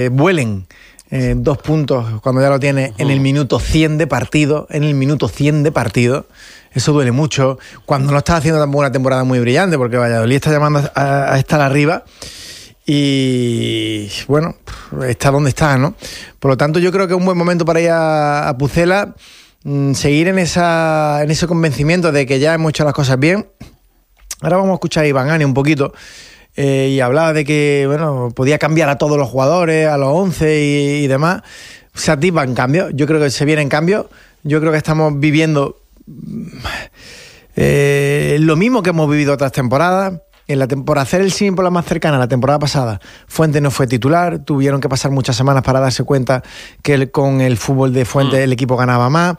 vuelen 2 puntos cuando ya lo tienes en el minuto 100 de partido, eso duele mucho, cuando no estás haciendo tampoco una temporada muy brillante, porque Valladolid está llamando a estar arriba y bueno, está donde está, ¿no? Por lo tanto, yo creo que es un buen momento para ir a Pucela, seguir en ese convencimiento de que ya hemos hecho las cosas bien. Ahora vamos a escuchar a Iván Ania un poquito, y hablaba de que podía cambiar a todos los jugadores, a los 11 y demás. Se atisban cambios, yo creo que se vienen cambios, yo creo que estamos viviendo lo mismo que hemos vivido otras temporadas. Por hacer el símil por la más cercana, la temporada pasada, Fuentes no fue titular, tuvieron que pasar muchas semanas para darse cuenta que con el fútbol de Fuentes el equipo ganaba más.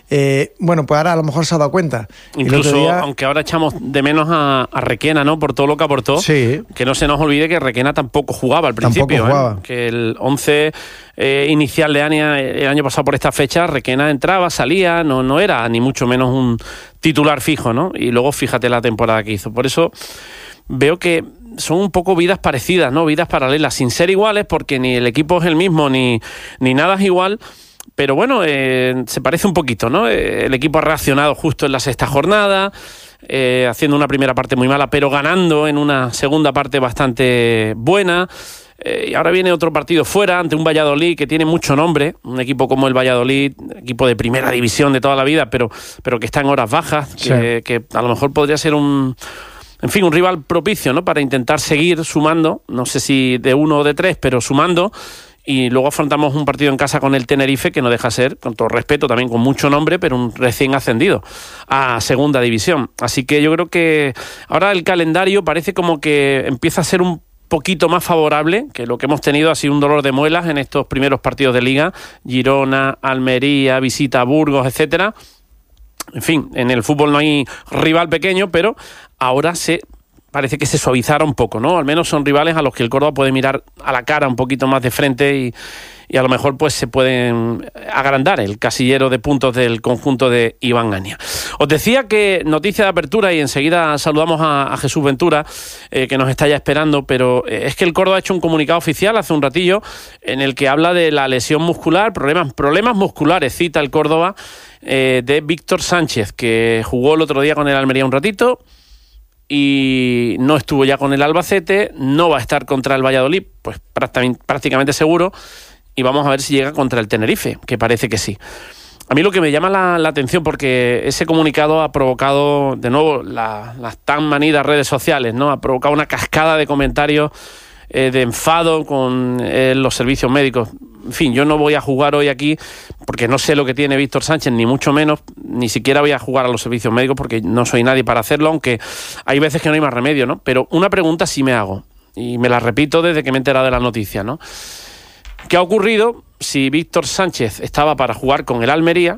Pues ahora a lo mejor se ha dado cuenta. Incluso, aunque ahora echamos de menos a Requena, ¿no? Por todo lo que aportó, sí. Que no se nos olvide que Requena tampoco jugaba al principio. Que el 11 inicial de Ania el año pasado por esta fecha, Requena entraba, salía, no era ni mucho menos un titular fijo, ¿no? Y luego fíjate la temporada que hizo. Por eso veo que son un poco vidas parecidas, ¿no? Vidas paralelas, sin ser iguales, porque ni el equipo es el mismo, ni nada es igual. Pero bueno, se parece un poquito, ¿no? El equipo ha reaccionado justo en la sexta jornada, haciendo una primera parte muy mala, pero ganando en una segunda parte bastante buena. Y ahora viene otro partido fuera, ante un Valladolid que tiene mucho nombre, un equipo como el Valladolid, equipo de primera división de toda la vida, pero que está en horas bajas, sí. que a lo mejor podría ser un rival propicio, ¿no? Para intentar seguir sumando, no sé si de 1 o de 3, pero sumando. Y luego afrontamos un partido en casa con el Tenerife, que no deja ser, con todo respeto, también con mucho nombre, pero un recién ascendido a segunda división. Así que yo creo que ahora el calendario parece como que empieza a ser un poquito más favorable, que lo que hemos tenido ha sido un dolor de muelas en estos primeros partidos de Liga. Girona, Almería, visita a Burgos, etcétera. En fin, en el fútbol no hay rival pequeño, pero ahora parece que se suavizara un poco, ¿no? Al menos son rivales a los que el Córdoba puede mirar a la cara un poquito más de frente y a lo mejor pues se pueden agrandar el casillero de puntos del conjunto de Iván Ania. Os decía que noticia de apertura y enseguida saludamos a Jesús Ventura, que nos está ya esperando, pero es que el Córdoba ha hecho un comunicado oficial hace un ratillo en el que habla de la lesión muscular, problemas musculares, cita el Córdoba, de Víctor Sánchez, que jugó el otro día con el Almería un ratito y no estuvo ya con el Albacete, no va a estar contra el Valladolid, pues prácticamente seguro, y vamos a ver si llega contra el Tenerife, que parece que sí. A mí lo que me llama la atención, porque ese comunicado ha provocado de nuevo las tan manidas redes sociales, ¿no? Ha provocado una cascada de comentarios de enfado con los servicios médicos. En fin, yo no voy a jugar hoy aquí porque no sé lo que tiene Víctor Sánchez, ni mucho menos, ni siquiera voy a jugar a los servicios médicos porque no soy nadie para hacerlo, aunque hay veces que no hay más remedio, ¿no? Pero una pregunta sí me hago, y me la repito desde que me he enterado de la noticia, ¿no? ¿Qué ha ocurrido si Víctor Sánchez estaba para jugar con el Almería,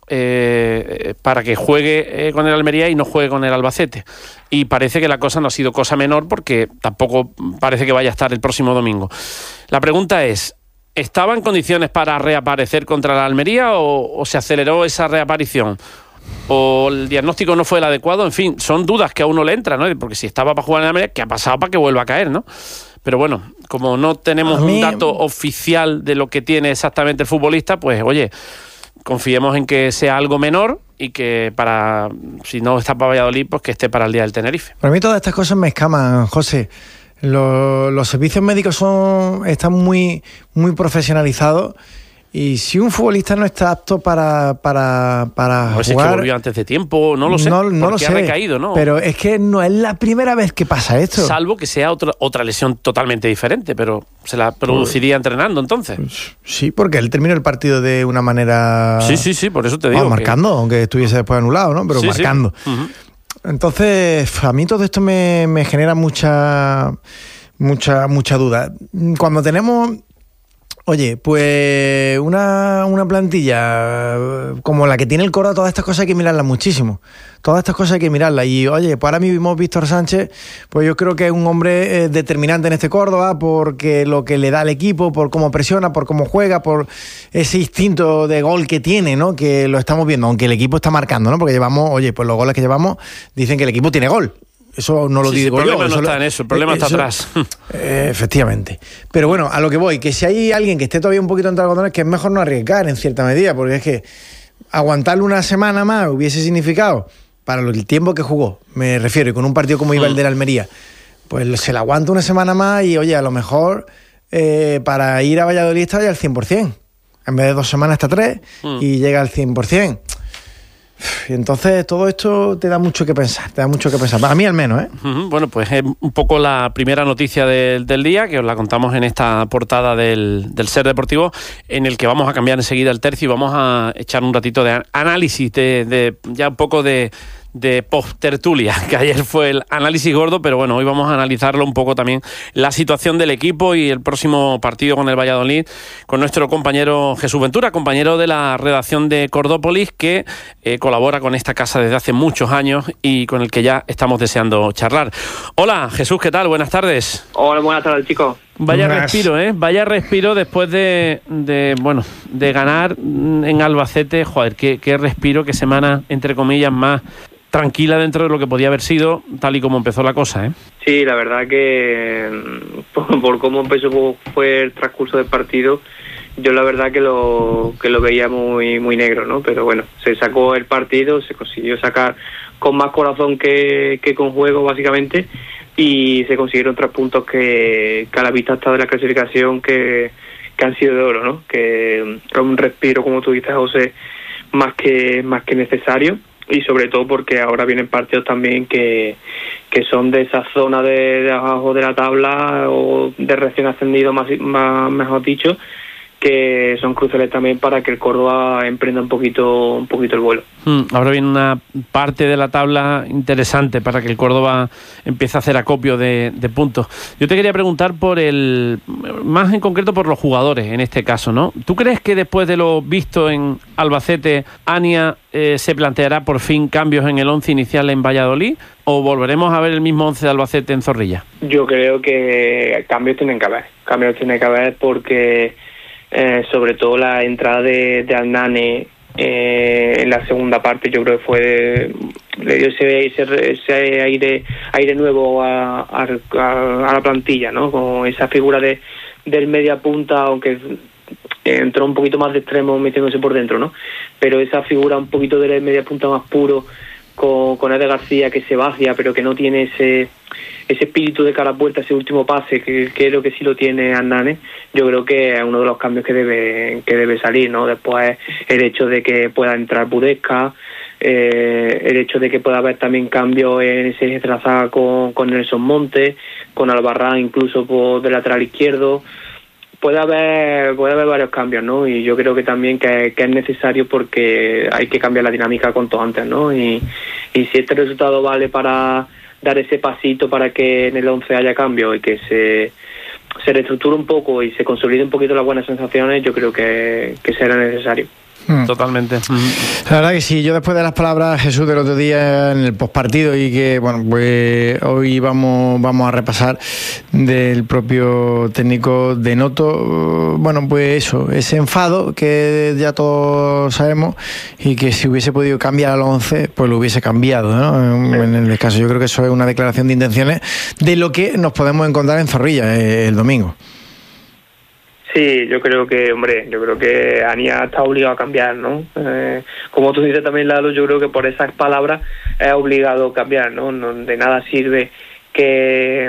para que juegue con el Almería y no juegue con el Albacete? Y parece que la cosa no ha sido cosa menor, porque tampoco parece que vaya a estar el próximo domingo. La pregunta es, ¿estaba en condiciones para reaparecer contra la Almería o se aceleró esa reaparición? ¿O el diagnóstico no fue el adecuado? En fin, son dudas que a uno le entran, ¿no? Porque si estaba para jugar en la Almería, ¿qué ha pasado para que vuelva a caer, no? Pero bueno, como no tenemos un dato oficial de lo que tiene exactamente el futbolista, pues oye, confiemos en que sea algo menor y que si no está para Valladolid, pues que esté para el día del Tenerife. Para mí todas estas cosas me escaman, José. Los servicios médicos están muy, muy profesionalizados. Y si un futbolista no está apto para jugar... Es que volvió antes de tiempo, no lo sé. No lo sé, ha recaído, ¿no? Pero es que no es la primera vez que pasa esto. Salvo que sea otra lesión totalmente diferente, pero se la produciría entrenando entonces. Sí, porque él terminó el partido de una manera... Sí, por eso te digo. Marcando, aunque estuviese después anulado, ¿no? Pero marcando. Sí. Uh-huh. Entonces, a mí todo esto me genera mucha duda. Cuando tenemos... Oye, pues una plantilla como la que tiene el Córdoba, todas estas cosas hay que mirarlas muchísimo. Todas estas cosas hay que mirarlas. Y oye, pues ahora mismo Víctor Sánchez, pues yo creo que es un hombre determinante en este Córdoba, porque lo que le da al equipo, por cómo presiona, por cómo juega, por ese instinto de gol que tiene, ¿no? Que lo estamos viendo, aunque el equipo está marcando, ¿no? Porque llevamos, oye, pues los goles que llevamos dicen que el equipo tiene gol. Eso no lo digo yo. El problema no está en eso, el problema está atrás. Efectivamente. Pero bueno, a lo que voy, que si hay alguien que esté todavía un poquito entre algodones, que es mejor no arriesgar en cierta medida, porque es que aguantarle una semana más hubiese significado, para el tiempo que jugó, me refiero, y con un partido como iba el de la Almería, pues se la aguanta una semana más y, oye, a lo mejor para ir a Valladolid está ya al 100%. En vez de 2 semanas está 3 y llega al 100%. Y entonces todo esto te da mucho que pensar, para mí al menos, ¿eh? Bueno, pues es un poco la primera noticia del día, que os la contamos en esta portada del Ser Deportivo, en el que vamos a cambiar enseguida el tercio y vamos a echar un ratito de análisis, de ya un poco de post-tertulia, que ayer fue el análisis gordo, pero bueno, hoy vamos a analizarlo un poco también, la situación del equipo y el próximo partido con el Valladolid, con nuestro compañero Jesús Ventura, compañero de la redacción de Cordópolis, que colabora con esta casa desde hace muchos años y con el que ya estamos deseando charlar. Hola, Jesús, ¿qué tal? Buenas tardes. Hola, buenas tardes, chicos. Vaya respiro, Vaya respiro después de ganar en Albacete. Joder, qué respiro, qué semana, entre comillas, más tranquila dentro de lo que podía haber sido, tal y como empezó la cosa, ¿eh? Sí, la verdad que por cómo fue el transcurso del partido, yo la verdad que lo veía muy negro, ¿no? Pero bueno, se sacó el partido, se consiguió sacar con más corazón que con juego, básicamente, y se consiguieron 3 puntos que a la vista está de la clasificación que han sido de oro, ¿no? Que es un respiro, como tú dices, José, más que necesario. Y sobre todo porque ahora vienen partidos también que son de esa zona de abajo de la tabla o de recién ascendido, mejor dicho, que son cruciales también para que el Córdoba emprenda un poquito el vuelo. Ahora viene una parte de la tabla interesante para que el Córdoba empiece a hacer acopio de puntos. Yo te quería preguntar más en concreto por los jugadores en este caso, ¿no? ¿Tú crees que después de lo visto en Albacete, Ania se planteará por fin cambios en el 11 inicial en Valladolid o volveremos a ver el mismo 11 de Albacete en Zorrilla? Yo creo que cambios tienen que haber porque sobre todo la entrada de Aldane en la segunda parte, yo creo que le dio ese aire nuevo a la plantilla, ¿no? Con esa figura del media punta, aunque entró un poquito más de extremo metiéndose por dentro, ¿no? Pero esa figura un poquito del media punta más puro, con Eder García, que se vacía pero que no tiene ese espíritu de cara a puerta, ese último pase que creo que sí lo tiene Hernán. Yo creo que es uno de los cambios que debe salir, ¿no? Después el hecho de que pueda entrar Budesca, el hecho de que pueda haber también cambios en ese eje trazado con Nelson Montes, con Albarrán incluso de lateral izquierdo. Puede haber varios cambios, ¿no? Y yo creo que también que es necesario porque hay que cambiar la dinámica cuanto antes, ¿no? Y si este resultado vale para dar ese pasito para que en el 11 haya cambio y que se reestructure un poco y se consolide un poquito las buenas sensaciones, yo creo que será necesario. Totalmente. La verdad que sí, yo después de las palabras, Jesús, del otro día en el postpartido y que, bueno, pues hoy vamos a repasar del propio técnico de Noto, bueno, pues eso, ese enfado que ya todos sabemos y que si hubiese podido cambiar al 11, pues lo hubiese cambiado, ¿no? En el caso, yo creo que eso es una declaración de intenciones de lo que nos podemos encontrar en Zorrilla el domingo. Sí, yo creo que Ania está obligado a cambiar, ¿no? Como tú dices también, Lalo, yo creo que por esas palabras es obligado a cambiar, ¿no? De nada sirve que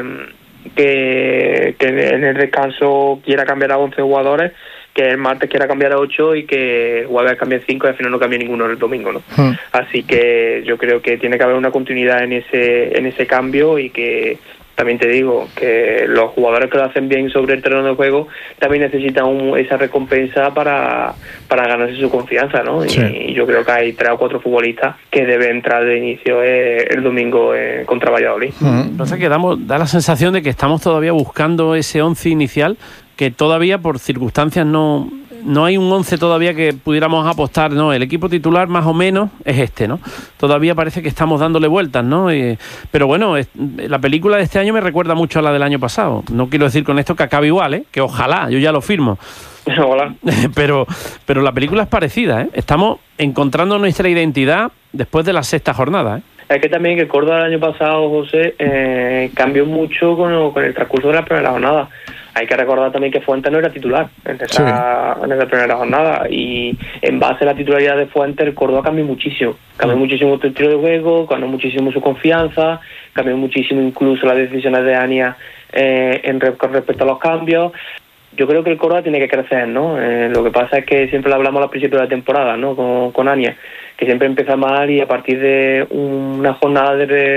en el descanso quiera cambiar a 11 jugadores, que el martes quiera cambiar a 8 y que el jueves cambie 5 y al final no cambie ninguno el domingo, ¿no? Así que yo creo que tiene que haber una continuidad en ese cambio y que también te digo que los jugadores que lo hacen bien sobre el terreno de juego también necesitan esa recompensa para ganarse su confianza, ¿no? Sí. Y yo creo que hay 3 o 4 futbolistas que deben entrar de inicio el domingo contra Valladolid. Entonces da la sensación de que estamos todavía buscando ese 11 inicial, que todavía por circunstancias no hay un 11 todavía que pudiéramos apostar, ¿no? El equipo titular más o menos es este, ¿no? Todavía parece que estamos dándole vueltas, ¿no? Pero bueno, la película de este año me recuerda mucho a la del año pasado. No quiero decir con esto que acabe igual, ¿eh? Que ojalá, yo ya lo firmo. Ojalá. Pero la película es parecida, ¿eh? Estamos encontrando nuestra identidad después de la 6ª jornada, ¿eh? Es que también el Córdoba el año pasado, José, cambió mucho con el transcurso de la primera jornada. Hay que recordar también que Fuentes no era titular en esa primera jornada, y en base a la titularidad de Fuentes el Córdoba cambió muchísimo. Cambió muchísimo el estilo de juego, cambió muchísimo su confianza, cambió muchísimo incluso las decisiones de Ania con respecto a los cambios. Yo creo que el Córdoba tiene que crecer, ¿no? Lo que pasa es que siempre lo hablamos al principio de la temporada, ¿no? Con Ania, que siempre empieza mal y a partir de una jornada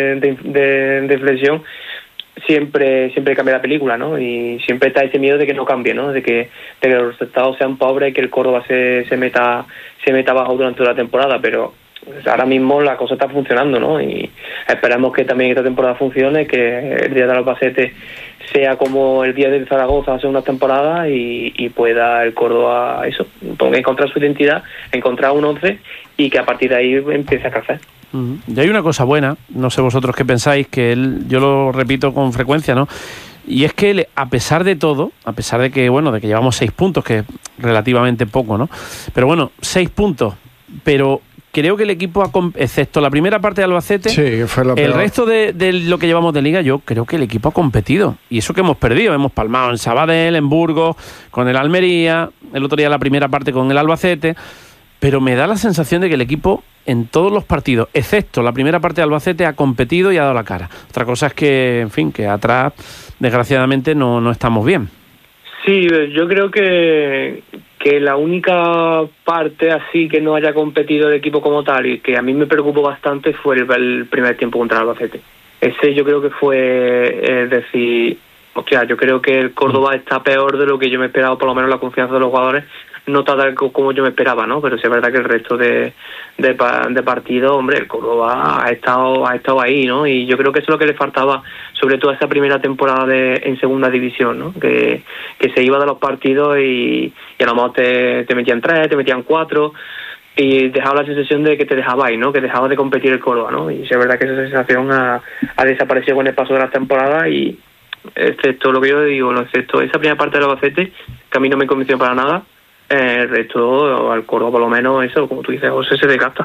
de flexión siempre cambia la película, ¿no? Y siempre está ese miedo de que no cambie, ¿no? De que los resultados sean pobres y que el Córdoba se meta abajo durante la temporada, pero ahora mismo la cosa está funcionando, ¿no? Y esperamos que también esta temporada funcione, que el día de Albacete sea como el día de Zaragoza hace unas temporadas y pueda el Córdoba encontrar su identidad, encontrar un 11 y que a partir de ahí empiece a crecer. Y hay una cosa buena, no sé vosotros qué pensáis, que yo lo repito con frecuencia, ¿no? Y es que a pesar de todo, a pesar de que, bueno, de que llevamos 6 puntos, que es relativamente poco, ¿no? Pero bueno, 6 puntos, pero creo que el equipo, excepto la primera parte de Albacete, sí, fue lo peor. El resto de lo que llevamos de liga, yo creo que el equipo ha competido. Y eso que hemos perdido, hemos palmado en Sabadell, en Burgos, con el Almería, el otro día la primera parte con el Albacete, pero me da la sensación de que el equipo en todos los partidos, excepto la primera parte de Albacete, ha competido y ha dado la cara. Otra cosa es que, en fin, que atrás, desgraciadamente, no estamos bien. Sí, yo creo que la única parte así que no haya competido el equipo como tal y que a mí me preocupó bastante fue el primer tiempo contra el Albacete. Ese yo creo que fue decir, hostia, yo creo que el Córdoba está peor de lo que yo me esperaba, por lo menos la confianza de los jugadores no está tal como yo me esperaba, ¿no? Pero sí es verdad que el resto de partidos, hombre, el Córdoba ha estado ahí, ¿no? Y yo creo que eso es lo que le faltaba, sobre todo a esa primera temporada en segunda división, ¿no? Que se iba de los partidos y a lo mejor te metían 3, te metían 4 y dejaba la sensación de que te dejabais, ¿no? Que dejaba de competir el Córdoba, ¿no? Y sí es verdad que esa sensación ha desaparecido con el paso de las temporadas y excepto lo que yo digo, excepto esa primera parte del Albacete, que a mí no me convenció para nada. El resto, al Córdoba por lo menos, eso, como tú dices, José, se desgasta.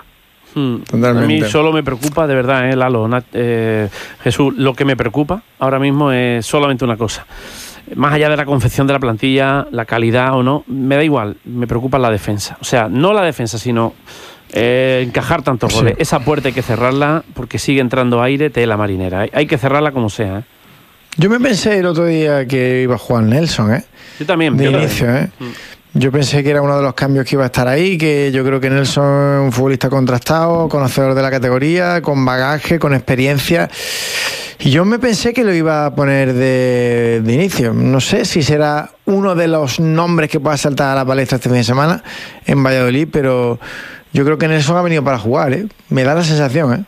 A mí solo me preocupa, de verdad, Lalo, Jesús, lo que me preocupa ahora mismo es solamente una cosa. Más allá de la confección de la plantilla, la calidad o no, me da igual, me preocupa la defensa. O sea, no la defensa, sino encajar tantos goles. Esa puerta hay que cerrarla porque sigue entrando aire, tela marinera. Hay que cerrarla como sea, Yo me pensé el otro día que iba a jugar Nelson, Yo también. De inicio, Yo pensé que era uno de los cambios que iba a estar ahí, que yo creo que Nelson es un futbolista contrastado, conocedor de la categoría, con bagaje, con experiencia. Y yo me pensé que lo iba a poner de inicio. No sé si será uno de los nombres que pueda saltar a la palestra este fin de semana en Valladolid, pero yo creo que Nelson ha venido para jugar, Me da la sensación,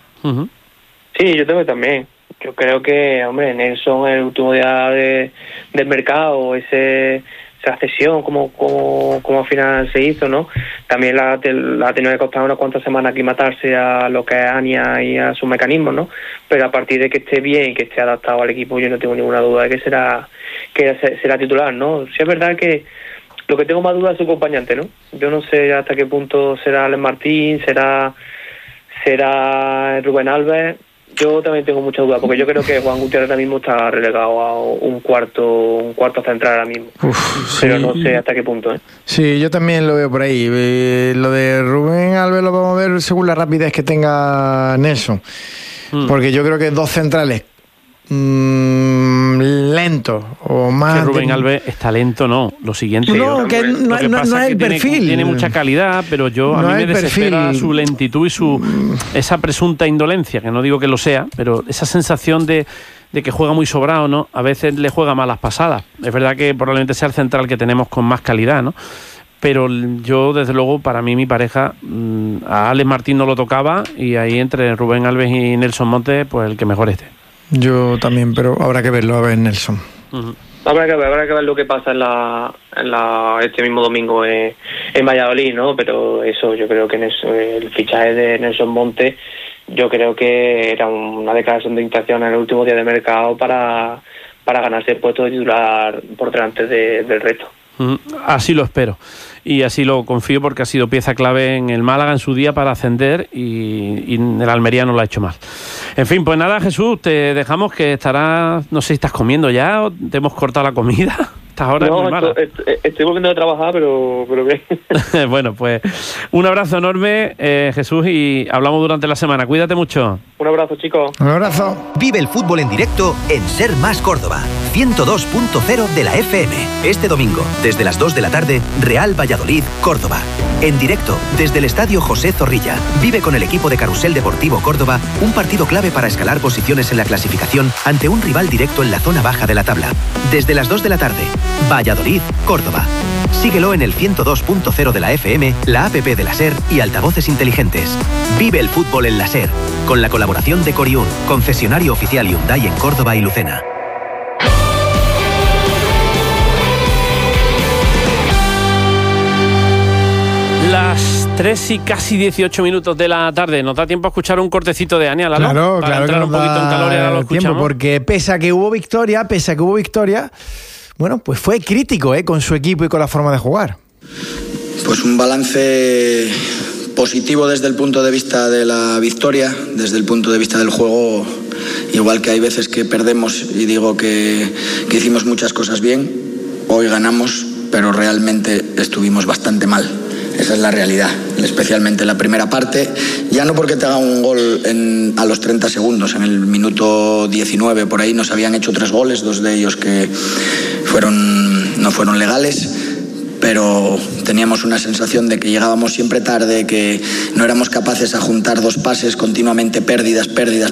Sí, yo tengo también. Yo creo que, hombre, Nelson, el último día del mercado, esa cesión, como al final se hizo, ¿no? También la ha tenido que costar unas cuantas semanas aclimatarse a lo que es Ania y a sus mecanismos, ¿no? Pero a partir de que esté bien y que esté adaptado al equipo, yo no tengo ninguna duda de que será titular, ¿no? Sí es verdad que lo que tengo más duda es su acompañante, ¿no? Yo no sé hasta qué punto será Alex Martín, será Rubén Alves. Yo también tengo mucha duda, porque yo creo que Juan Gutiérrez ahora mismo está relegado a un cuarto central ahora mismo. Pero no sé hasta qué punto, Sí, yo también lo veo por ahí. Lo de Rubén Alves lo vamos a ver según la rapidez que tenga Nelson. Porque yo creo que 2 centrales lento o más. Que Rubén Alves está lento, no. Lo siguiente. No, que no es el perfil. Tiene mucha calidad, pero a mí me desespera su lentitud y esa presunta indolencia, que no digo que lo sea, pero esa sensación de que juega muy sobrado, ¿no? A veces le juega malas pasadas. Es verdad que probablemente sea el central que tenemos con más calidad, ¿no? Pero yo, desde luego, para mí, mi pareja, a Alex Martín no lo tocaba y ahí entre Rubén Alves y Nelson Montes, pues el que mejor esté. Yo también, pero habrá que verlo, a ver, Nelson. Habrá que ver lo que pasa este mismo domingo en Valladolid, ¿no? Pero eso, yo creo que el fichaje de Nelson Montes, yo creo que era una declaración de intención en el último día de mercado para ganarse el puesto de titular por delante del resto. Así lo espero y así lo confío, porque ha sido pieza clave en el Málaga en su día para ascender, y el Almería no lo ha hecho mal. En fin, pues nada, Jesús, te dejamos, que estarás, no sé si estás comiendo ya o te hemos cortado la comida. Ahora no, estoy volviendo a trabajar, pero bien. Bueno, pues un abrazo enorme, Jesús, y hablamos durante la semana. Cuídate mucho. Un abrazo, chicos. Un abrazo. Vive el fútbol en directo en Ser Más Córdoba, 102.0 de la FM. Este domingo, desde las 2 de la tarde, Real Valladolid, Córdoba. En directo, desde el Estadio José Zorrilla, vive con el equipo de Carrusel Deportivo Córdoba un partido clave para escalar posiciones en la clasificación ante un rival directo en la zona baja de la tabla. Desde las 2 de la tarde, Valladolid, Córdoba. Síguelo en el 102.0 de la FM, la app de la SER y altavoces inteligentes. Vive el fútbol en la SER, con la colaboración de Coriún, concesionario oficial Hyundai en Córdoba y Lucena. Las 3 y casi 18 minutos de la tarde. ¿Nos da tiempo a escuchar un cortecito de Ania, Lalo? Claro, para entrar un poquito en calor, y ahora lo escuchamos. Tiempo, porque pese a que hubo victoria, bueno, pues fue crítico con su equipo y con la forma de jugar. Pues un balance positivo desde el punto de vista de la victoria, desde el punto de vista del juego. Igual que hay veces que perdemos y digo que hicimos muchas cosas bien, hoy ganamos, pero realmente estuvimos bastante mal. Esa es la realidad, especialmente en la primera parte, ya no porque te haga un gol a los 30 segundos, en el minuto 19 por ahí nos habían hecho 3 goles, 2 de ellos que no fueron legales, pero teníamos una sensación de que llegábamos siempre tarde, que no éramos capaces a juntar 2 pases, continuamente pérdidas.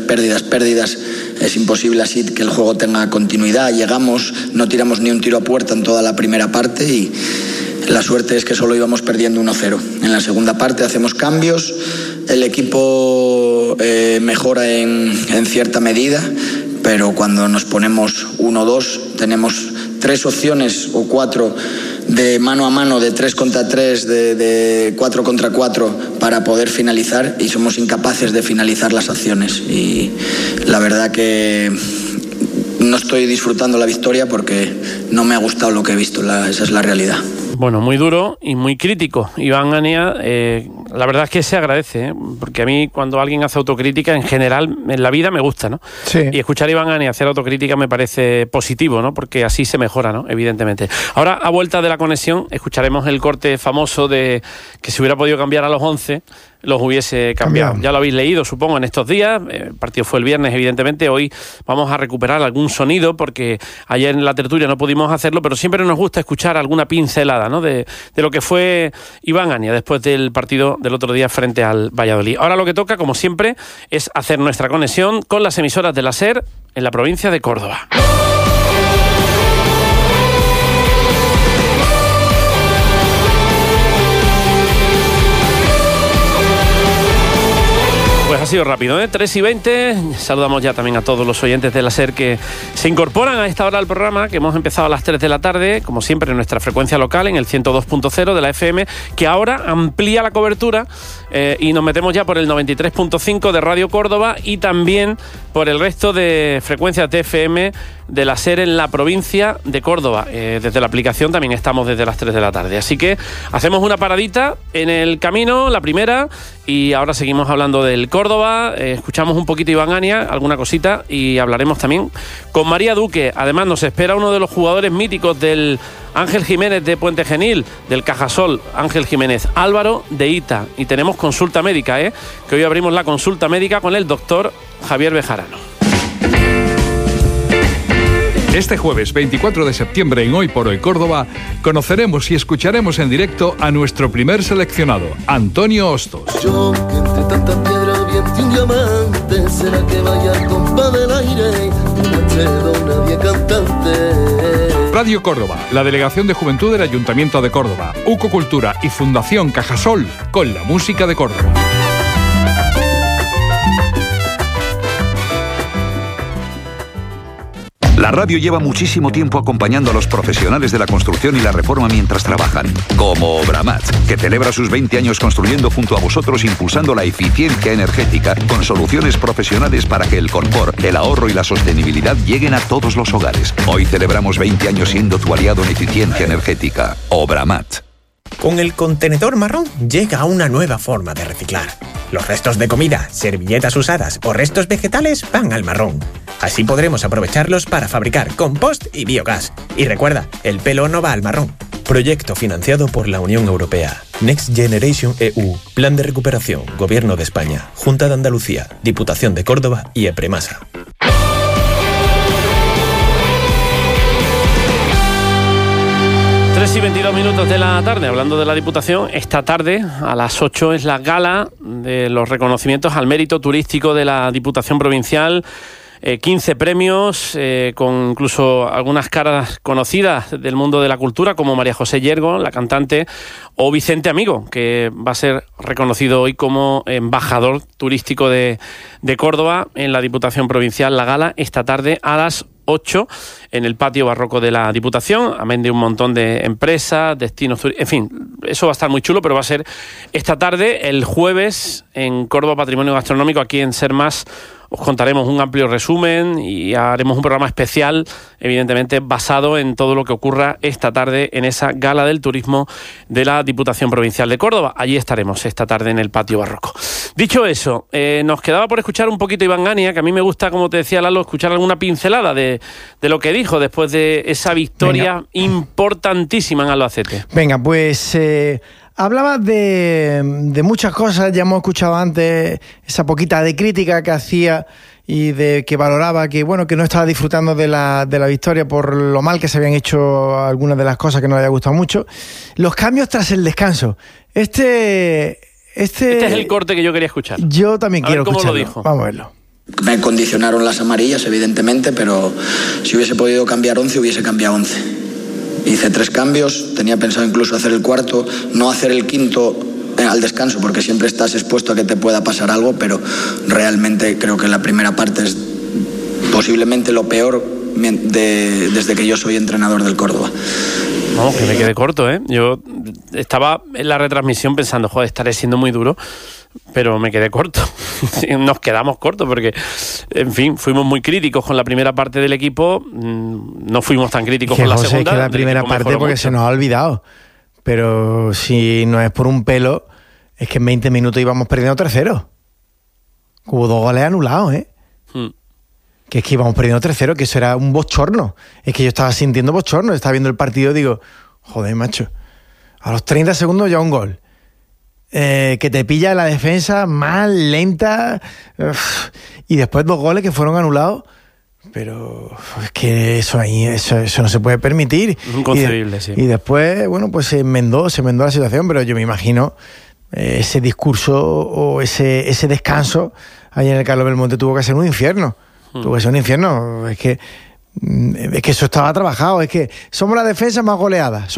Es imposible así que el juego tenga continuidad. Llegamos, no tiramos ni un tiro a puerta en toda la primera parte y la suerte es que solo íbamos perdiendo 1-0. En la segunda parte hacemos cambios, el equipo mejora en cierta medida, pero cuando nos ponemos 1-2 tenemos 3 opciones o 4 de mano a mano, de 3 contra 3, de 4 contra 4 para poder finalizar, y somos incapaces de finalizar las acciones. Y la verdad que no estoy disfrutando la victoria porque no me ha gustado lo que he visto, esa es la realidad. Bueno, muy duro y muy crítico. Iván Ania, la verdad es que se agradece, porque a mí cuando alguien hace autocrítica, en general, en la vida me gusta, ¿no? Sí. Y escuchar a Iván Ania hacer autocrítica me parece positivo, ¿no? Porque así se mejora, ¿no? Evidentemente. Ahora, a vuelta de la conexión, escucharemos el corte famoso de que si hubiera podido cambiar a los 11, los hubiese cambiado. Ya lo habéis leído, supongo, en estos días. El partido fue el viernes, evidentemente. Hoy vamos a recuperar algún sonido, porque ayer en la tertulia no pudimos hacerlo, pero siempre nos gusta escuchar alguna pincelada, ¿no? De lo que fue Iván Ania después del partido del otro día frente al Valladolid. Ahora lo que toca, como siempre, es hacer nuestra conexión con las emisoras de la SER en la provincia de Córdoba. Pues ha sido rápido, 3 y 20. Saludamos ya también a todos los oyentes de la SER que se incorporan a esta hora del programa, que hemos empezado a las 3 de la tarde, como siempre en nuestra frecuencia local, en el 102.0 de la FM, que ahora amplía la cobertura y nos metemos ya por el 93.5 de Radio Córdoba y también por el resto de frecuencias de FM de la SER en la provincia de Córdoba. Desde la aplicación también estamos desde las 3 de la tarde. Así que hacemos una paradita en el camino, la primera, y ahora seguimos hablando del Córdoba. Escuchamos un poquito Iván Ania, alguna cosita, y hablaremos también con María Duque. Además nos espera uno de los jugadores míticos del Ángel Jiménez de Puente Genil, del Cajasol, Ángel Jiménez, Álvaro de Ita. Y tenemos consulta médica, que hoy abrimos la consulta médica con el doctor Javier Bejarano. Este jueves 24 de septiembre en Hoy por Hoy Córdoba conoceremos y escucharemos en directo a nuestro primer seleccionado, Antonio Hostos. Yo, que entre tanta piedra viento un diamante, será que vaya compa del aire, nadie cantante. Radio Córdoba, la Delegación de Juventud del Ayuntamiento de Córdoba, UCO Cultura y Fundación Cajasol con la música de Córdoba. La radio lleva muchísimo tiempo acompañando a los profesionales de la construcción y la reforma mientras trabajan. Como Obramat, que celebra sus 20 años construyendo junto a vosotros, impulsando la eficiencia energética con soluciones profesionales para que el confort, el ahorro y la sostenibilidad lleguen a todos los hogares. Hoy celebramos 20 años siendo tu aliado en eficiencia energética. Obramat. Con el contenedor marrón llega una nueva forma de reciclar. Los restos de comida, servilletas usadas o restos vegetales van al marrón. Así podremos aprovecharlos para fabricar compost y biogás. Y recuerda, el pelo no va al marrón. Proyecto financiado por la Unión Europea. Next Generation EU. Plan de recuperación. Gobierno de España. Junta de Andalucía. Diputación de Córdoba y Epremasa. 3:22 de la tarde, hablando de la Diputación, esta tarde a las 8 es la gala de los reconocimientos al mérito turístico de la Diputación Provincial. 15 premios, con incluso algunas caras conocidas del mundo de la cultura, como María José Yergo, la cantante, o Vicente Amigo, que va a ser reconocido hoy como embajador turístico de Córdoba en la Diputación Provincial. La gala esta tarde a las 8 en el patio barroco de la Diputación, amén de un montón de empresas, destinos, en fin, eso va a estar muy chulo, pero va a ser esta tarde. El jueves en Córdoba Patrimonio Gastronómico, aquí en Ser Más, os contaremos un amplio resumen y haremos un programa especial, evidentemente basado en todo lo que ocurra esta tarde en esa gala del turismo de la Diputación Provincial de Córdoba. Allí estaremos esta tarde en el patio barroco. Dicho eso, nos quedaba por escuchar un poquito Iván Gania, que a mí me gusta, como te decía Lalo, escuchar alguna pincelada de lo que dijo después de esa victoria importantísima en Albacete. Venga, pues... hablaba de muchas cosas, ya hemos escuchado antes esa poquita de crítica que hacía y de que valoraba que bueno, que no estaba disfrutando de la victoria por lo mal que se habían hecho algunas de las cosas que no le había gustado mucho. Los cambios tras el descanso. Este es el corte que yo quería escuchar. Yo también quiero escucharlo. ¿Cómo lo dijo? Vamos a verlo. Me condicionaron las amarillas, evidentemente, pero si hubiese podido cambiar 11, hubiese cambiado 11. Hice 3 cambios, tenía pensado incluso hacer el cuarto, no hacer el quinto al descanso, porque siempre estás expuesto a que te pueda pasar algo, pero realmente creo que la primera parte es posiblemente lo peor desde que yo soy entrenador del Córdoba. No, que me quedé corto, ¿eh? Yo estaba en la retransmisión pensando, joder, estaré siendo muy duro, pero me quedé corto. Nos quedamos cortos porque, en fin, fuimos muy críticos con la primera parte del equipo, no fuimos tan críticos con la segunda. Es que la primera parte porque se nos ha olvidado, pero si no es por un pelo, es que en 20 minutos íbamos perdiendo 3-0. Hubo 2 goles anulados, ¿eh? Que es que íbamos perdiendo 3-0, que eso era un bochorno. Es que yo estaba sintiendo bochorno, estaba viendo el partido y digo, joder, macho, a los 30 segundos ya un gol. Que te pilla la defensa mal, lenta, y después 2 goles que fueron anulados. Pero es que eso no se puede permitir. Inconcebible, sí. Y después, bueno, pues se enmendó la situación, pero yo me imagino ese discurso o ese descanso ahí en el Carlos Belmonte tuvo que ser un infierno. Tuvo que ser un infierno. Es que eso estaba trabajado. Es que somos la defensa más goleada.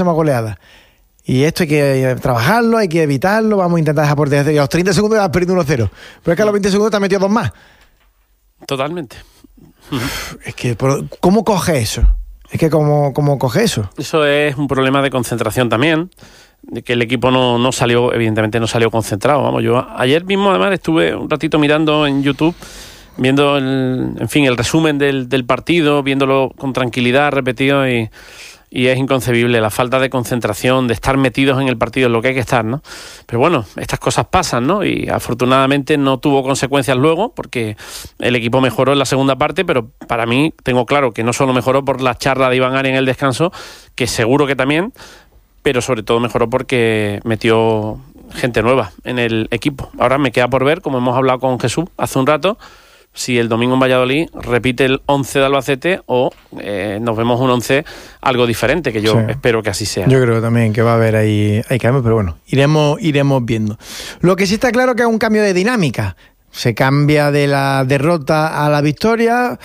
Y esto hay que trabajarlo, hay que evitarlo. Vamos a intentar dejar por delante. Y a los 30 segundos has perdido 1-0. Pero es que a los 20 segundos te has metido 2 más. Totalmente. Es que, ¿cómo coge eso? ¿Cómo coge eso? Eso es un problema de concentración también. De que el equipo no salió, evidentemente no salió concentrado. Vamos, yo ayer mismo además estuve un ratito mirando en YouTube, viendo el resumen del partido, viéndolo con tranquilidad, repetido, y es inconcebible la falta de concentración, de estar metidos en el partido, en lo que hay que estar, ¿no? Pero bueno, estas cosas pasan, ¿no? Y afortunadamente no tuvo consecuencias luego, porque el equipo mejoró en la segunda parte, pero para mí tengo claro que no solo mejoró por la charla de Iván Gania en el descanso, que seguro que también, pero sobre todo mejoró porque metió gente nueva en el equipo. Ahora me queda por ver, como hemos hablado con Jesús hace un rato, si el domingo en Valladolid repite el 11 de Albacete o nos vemos un 11 algo diferente, que yo espero que así sea. Yo creo también que va a haber ahí cambios, pero bueno, iremos viendo. Lo que sí está claro que es un cambio de dinámica. Se cambia de la derrota a la victoria.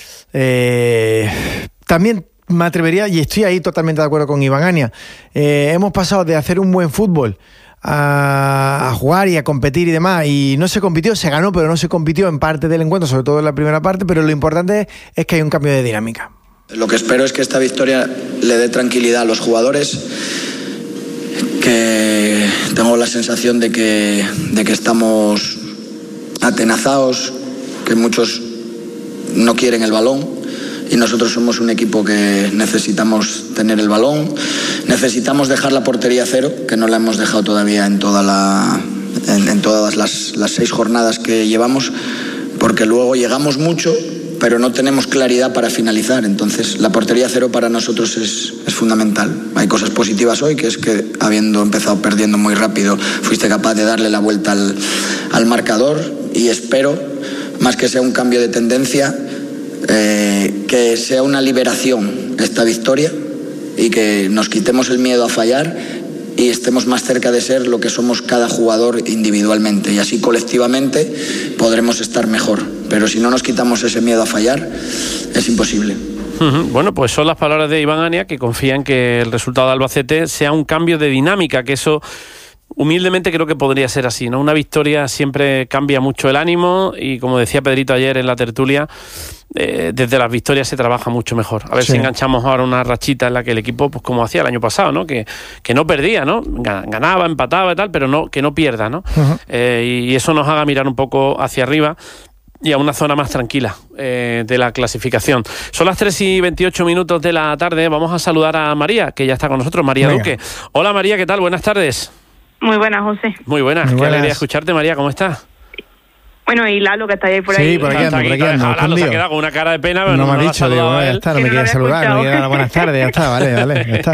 También me atrevería, y estoy ahí totalmente de acuerdo con Iván Gania, hemos pasado de hacer un buen fútbol a jugar y a competir y demás, y no se compitió, se ganó, pero no se compitió en parte del encuentro, sobre todo en la primera parte, pero lo importante es que hay un cambio de dinámica. Lo que espero es que esta victoria le dé tranquilidad a los jugadores, que tengo la sensación de que estamos atenazados, que muchos no quieren el balón. Y nosotros somos un equipo que necesitamos tener el balón, necesitamos dejar la portería cero, que no la hemos dejado todavía en todas las 6 jornadas que llevamos, porque luego llegamos mucho, pero no tenemos claridad para finalizar. Entonces la portería cero para nosotros es fundamental. Hay cosas positivas hoy, que es que habiendo empezado perdiendo muy rápido, fuiste capaz de darle la vuelta al marcador, y espero, más que sea un cambio de tendencia, que sea una liberación esta victoria, y que nos quitemos el miedo a fallar y estemos más cerca de ser lo que somos cada jugador individualmente, y así colectivamente podremos estar mejor. Pero si no nos quitamos ese miedo a fallar, es imposible. Bueno, pues son las palabras de Iván Ania, que confía en que el resultado de Albacete sea un cambio de dinámica, que eso humildemente creo que podría ser así, ¿no? Una victoria siempre cambia mucho el ánimo, y como decía Pedrito ayer en la tertulia, desde las victorias se trabaja mucho mejor. A ver si enganchamos ahora una rachita en la que el equipo, pues como hacía el año pasado, ¿no? Que no perdía, ¿no? Ganaba, empataba y tal, pero que no pierda, ¿no? Y eso nos haga mirar un poco hacia arriba y a una zona más tranquila de la clasificación. Son las 3:28 de la tarde. Vamos a saludar a María, que ya está con nosotros, María Duque. Hola María, ¿qué tal? Buenas tardes. Muy buenas, José. Muy buenas. Qué alegría escucharte, María. ¿Cómo estás? Bueno, y Lalo, que está ahí por ahí. Sí, por aquí ando. Lalo se ha quedado con una cara de pena, pero no me ha dicho, digo, ya está, no me quiere saludar, no me quiere dar buenas tardes, ya está, vale, ya está.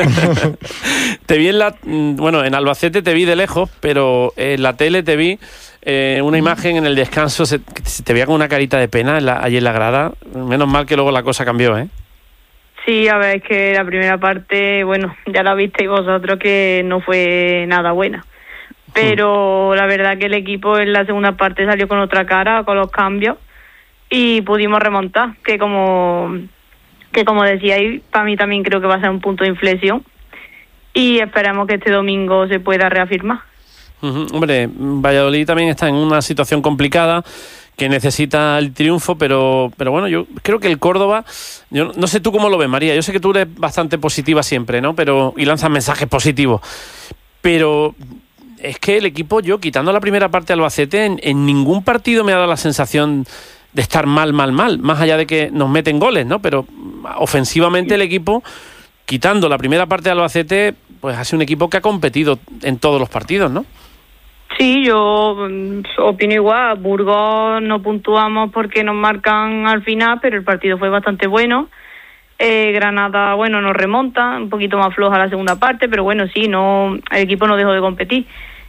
Te vi en Albacete te vi de lejos, pero en la tele te vi una imagen en el descanso, se te veía con una carita de pena allí en la grada. Menos mal que luego la cosa cambió, ¿eh? Sí, a ver, es que la primera parte, bueno, ya la visteis vosotros, que no fue nada buena. Pero la verdad que el equipo en la segunda parte salió con otra cara, con los cambios, y pudimos remontar, que como decíais, para mí también creo que va a ser un punto de inflexión, y esperamos que este domingo se pueda reafirmar. Hombre, Valladolid también está en una situación complicada, que necesita el triunfo, pero bueno, yo creo que el Córdoba, yo no sé tú cómo lo ves, María, yo sé que tú eres bastante positiva siempre, ¿no? Y lanzas mensajes positivos, pero es que el equipo, yo quitando la primera parte de Albacete, en ningún partido me ha dado la sensación de estar mal, más allá de que nos meten goles, ¿no? Pero ofensivamente el equipo, quitando la primera parte de Albacete, pues ha sido un equipo que ha competido en todos los partidos, ¿no? Sí, yo opino igual. Burgos no puntuamos porque nos marcan al final, pero el partido fue bastante bueno. Granada, bueno, nos remonta, un poquito más floja la segunda parte, pero bueno, sí, el equipo no dejó de competir.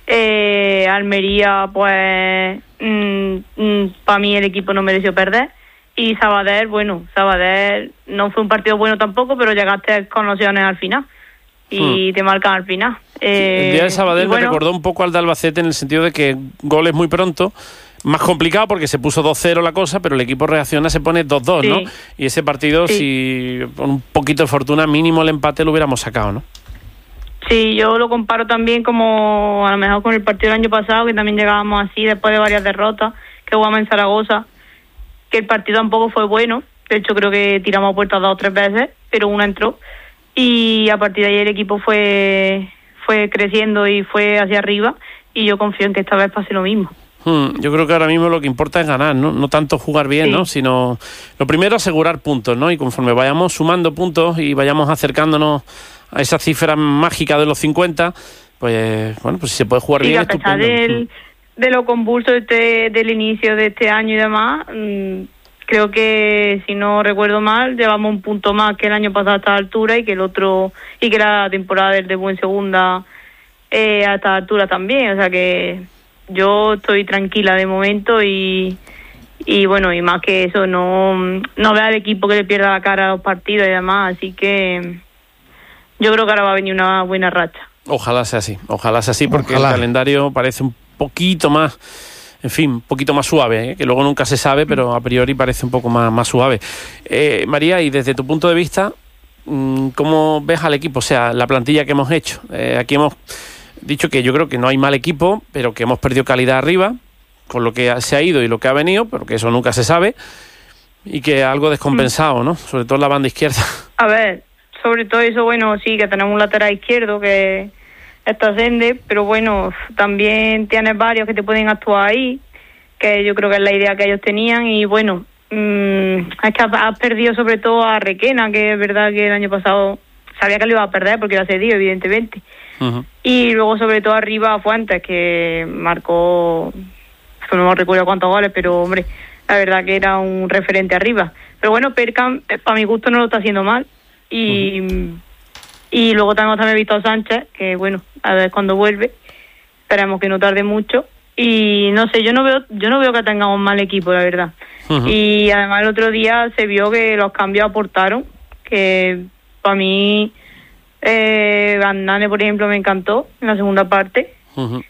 Almería, pues, para mí el equipo no mereció perder. Y Sabadell no fue un partido bueno tampoco, pero llegaste con opciones al final. Y te marcan al final. El día de Sabadell me recordó un poco al de Albacete, en el sentido de que goles muy pronto, más complicado porque se puso 2-0 la cosa, pero el equipo reacciona, se pone 2-2, ¿no? Y ese partido, si con un poquito de fortuna, mínimo el empate lo hubiéramos sacado, ¿no? Sí, yo lo comparo también como a lo mejor con el partido del año pasado, que también llegábamos así después de varias derrotas, que jugamos en Zaragoza, que el partido tampoco fue bueno. De hecho, creo que tiramos a puertas 2 o 3 veces, pero una entró. Y a partir de ahí el equipo fue creciendo y fue hacia arriba, y yo confío en que esta vez pase lo mismo. Yo creo que ahora mismo lo que importa es ganar, no tanto jugar bien, ¿no? Sino lo primero, asegurar puntos, ¿no? Y conforme vayamos sumando puntos y vayamos acercándonos a esa cifra mágica de los 50, pues bueno, pues si se puede jugar bien, a pesar de lo convulso del inicio de este año y demás, creo que, si no recuerdo mal, llevamos un punto más que el año pasado a esta altura, y que la temporada del debut en segunda a esta altura también. O sea que yo estoy tranquila de momento, y bueno, y más que eso, no veo al equipo que le pierda la cara a los partidos y demás. Así que yo creo que ahora va a venir una buena racha. Ojalá sea así, porque el calendario parece un poquito más, en fin, un poquito más suave, que luego nunca se sabe, pero a priori parece un poco más suave. María, y desde tu punto de vista, ¿cómo ves al equipo? O sea, la plantilla que hemos hecho. Aquí hemos dicho que yo creo que no hay mal equipo, pero que hemos perdido calidad arriba, con lo que se ha ido y lo que ha venido, pero que eso nunca se sabe, y que algo descompensado, ¿no? Sobre todo en la banda izquierda. A ver, sobre todo eso, bueno, sí, que tenemos un lateral izquierdo que está Sende, pero bueno, también tienes varios que te pueden actuar ahí, que yo creo que es la idea que ellos tenían, y bueno, es que has perdido sobre todo a Requena, que es verdad que el año pasado sabía que lo iba a perder porque era cedido, evidentemente. Uh-huh. Y luego sobre todo arriba a Fuentes, que marcó, no me recuerdo cuántos goles, pero hombre, la verdad que era un referente arriba. Pero bueno, Perkan, para mi gusto, no lo está haciendo mal. Y luego tenemos también Víctor Sánchez, que bueno, a ver cuando vuelve, esperemos que no tarde mucho. Y no sé, yo no veo que tengamos un mal equipo, la verdad. Uh-huh. Y además el otro día se vio que los cambios aportaron, que para mí Andane, por ejemplo, me encantó en la segunda parte. Uh-huh.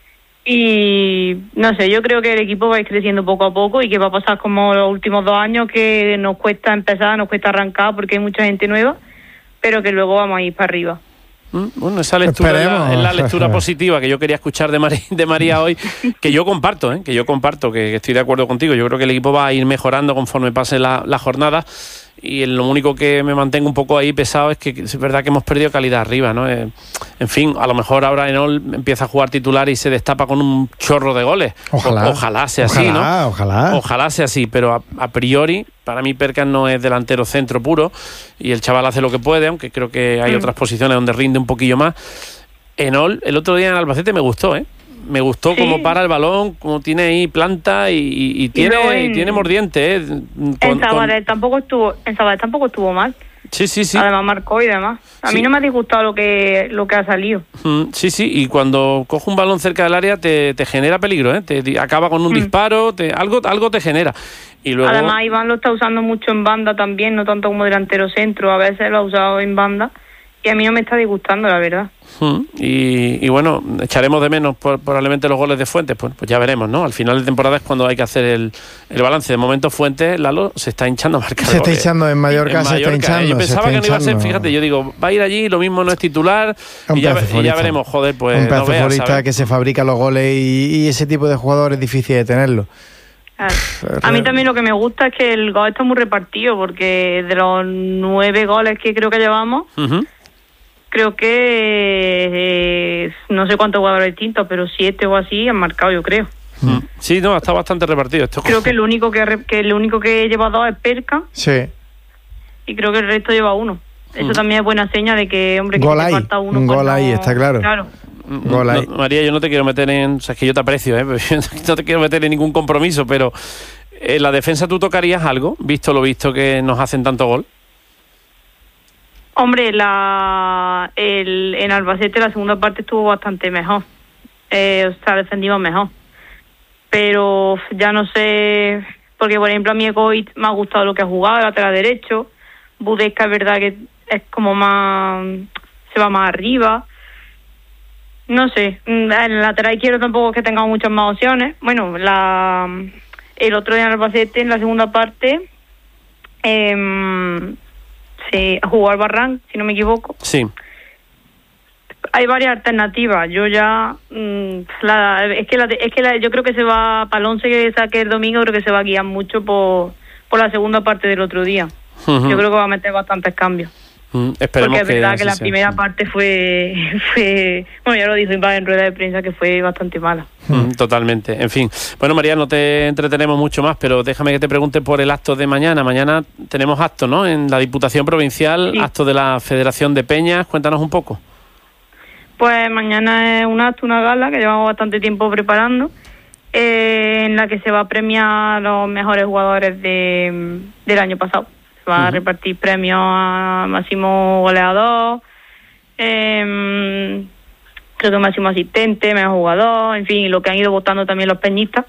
Y no sé, yo creo que el equipo va a ir creciendo poco a poco y que va a pasar como los últimos 2 años, que nos cuesta empezar, nos cuesta arrancar porque hay mucha gente nueva, pero que luego vamos a ir para arriba. Bueno, esa lectura es la lectura positiva que yo quería escuchar de María hoy, que yo comparto, que estoy de acuerdo contigo. Yo creo que el equipo va a ir mejorando conforme pase la jornada, y lo único que me mantengo un poco ahí pesado es que es verdad que hemos perdido calidad arriba, ¿no? En fin, a lo mejor ahora Enol empieza a jugar titular y se destapa con un chorro de goles. Ojalá sea así, ¿no? Ojalá sea así, pero a priori para mí Perkan no es delantero centro puro, y el chaval hace lo que puede, aunque creo que hay otras posiciones donde rinde un poquillo más. Enol, el otro día en Albacete me gustó, me gustó cómo para el balón, cómo tiene ahí planta y tiene mordiente. En Sabadell tampoco estuvo mal. Sí. Además marcó y demás. A mí no me ha disgustado lo que ha salido. Sí, y cuando coge un balón cerca del área te genera peligro, te acaba con un disparo, algo te genera. Y luego, además Iván lo está usando mucho en banda también, no tanto como delantero centro, a veces lo ha usado en banda. Y a mí no me está disgustando, la verdad. Y bueno, echaremos de menos probablemente los goles de Fuentes, pues ya veremos, ¿no? Al final de temporada es cuando hay que hacer el balance. De momento Fuentes, Lalo, se está hinchando a marcar goles. Se está hinchando en Mallorca, se está hinchando. Yo pensaba que no iba a ser, fíjate, yo digo, va a ir allí, lo mismo no es titular, y ya veremos, joder, pues un pedazo de futbolista que se fabrica los goles, y ese tipo de jugador es difícil de tenerlo. A mí también lo que me gusta es que el gol está muy repartido, porque de los 9 goles que creo que llevamos, creo que no sé cuántos jugadores distintos, pero 7 o así han marcado, yo creo. Sí, no, está bastante repartido esto. Creo que el único que lleva 2 es Perkan. Sí. Y creo que el resto lleva 1. Eso también es buena seña de que, hombre, que gol te falta uno. Un gol ahí, está claro. María, yo no te quiero meter o sea, es que yo te aprecio, no te quiero meter en ningún compromiso, pero en la defensa tú tocarías algo, visto lo visto que nos hacen tanto gol. Hombre, en Albacete la segunda parte estuvo bastante mejor. Defendimos mejor. Pero ya no sé, porque por ejemplo a mí Egoit me ha gustado lo que ha jugado, lateral derecho. Budesca es verdad que es como más, se va más arriba. No sé, en el lateral izquierdo tampoco es que tengamos muchas más opciones. Bueno, el otro día en Albacete, en la segunda parte, se jugó al Barran, si no me equivoco. Sí. Hay varias alternativas. Yo ya yo creo que se va para el 11 que saque el domingo, creo que se va a guiar mucho por la segunda parte del otro día. Yo creo que va a meter bastantes cambios. Esperemos. Porque es verdad que la primera parte fue bueno, ya lo dijo Iván en rueda de prensa, que fue bastante mala. Totalmente. En fin, bueno, María, no te entretenemos mucho más, pero déjame que te pregunte por el acto de mañana. Mañana tenemos acto, ¿no? En la Diputación Provincial, sí. Acto de la Federación de Peñas. Cuéntanos un poco. Pues mañana es un acto, una gala que llevamos bastante tiempo preparando, en la que se va a premiar a los mejores jugadores del año pasado. Se va a repartir premios a máximo goleador, creo que máximo asistente, mejor jugador, en fin, lo que han ido votando también los peñistas.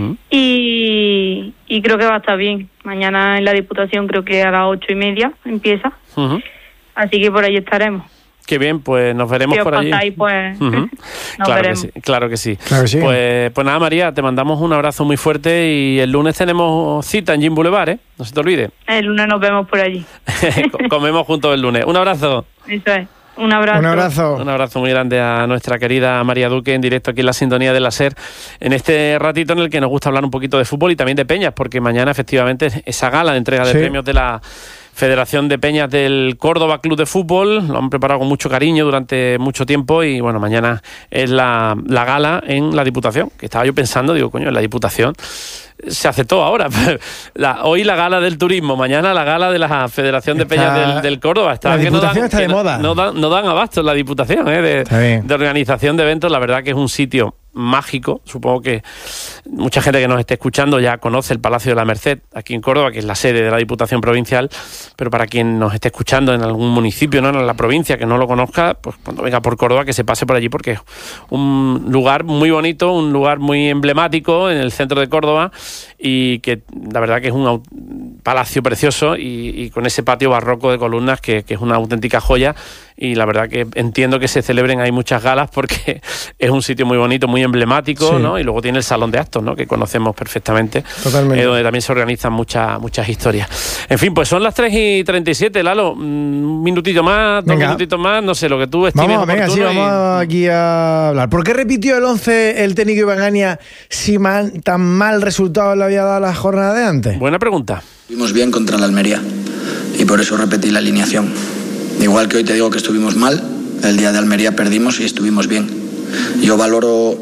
Y creo que va a estar bien. Mañana en la Diputación creo que a las 8:30 empieza. Así que por ahí estaremos. Qué bien, pues nos veremos por allí. Pasáis, pues nos veremos. Claro que sí. Pues nada, María, te mandamos un abrazo muy fuerte, y el lunes tenemos cita en Gym Boulevard, no se te olvide. El lunes nos vemos por allí. Comemos juntos el lunes. Un abrazo. Eso es. Un abrazo. Un abrazo muy grande a nuestra querida María Duque, en directo aquí en la sintonía de la SER, en este ratito en el que nos gusta hablar un poquito de fútbol y también de peñas, porque mañana efectivamente esa gala de entrega de premios de la Federación de Peñas del Córdoba Club de Fútbol, lo han preparado con mucho cariño durante mucho tiempo y bueno, mañana es la gala en la Diputación, que estaba yo pensando, digo, coño, en la Diputación se hace todo ahora. Hoy la gala del turismo, mañana la gala de la Federación de Peñas del Córdoba. La Diputación está de moda. No dan abasto en la Diputación de organización de eventos. La verdad que es un sitio mágico. Supongo que mucha gente que nos esté escuchando ya conoce el Palacio de la Merced aquí en Córdoba, que es la sede de la Diputación Provincial, pero para quien nos esté escuchando en algún municipio, no en la provincia, que no lo conozca, pues cuando venga por Córdoba que se pase por allí, porque es un lugar muy bonito, un lugar muy emblemático en el centro de Córdoba y que la verdad que es un palacio precioso y con ese patio barroco de columnas que es una auténtica joya. Y la verdad que entiendo que se celebren ahí muchas galas porque es un sitio muy bonito, muy emblemático, ¿no? Y luego tiene el salón de actos, ¿no? Que conocemos perfectamente. Totalmente. Donde también se organizan muchas historias. En fin, pues son las 3:37, Lalo. Un minutito más, dos minutitos más, no sé, lo que tú estimes oportuno. Vamos aquí a hablar. ¿Por qué repitió el 11 el técnico Iván Ania si tan mal resultado le había dado la jornada de antes? Buena pregunta. Estuvimos bien contra la Almería y por eso repetí la alineación. Igual que hoy te digo que estuvimos mal, el día de Almería perdimos y estuvimos bien. Yo valoro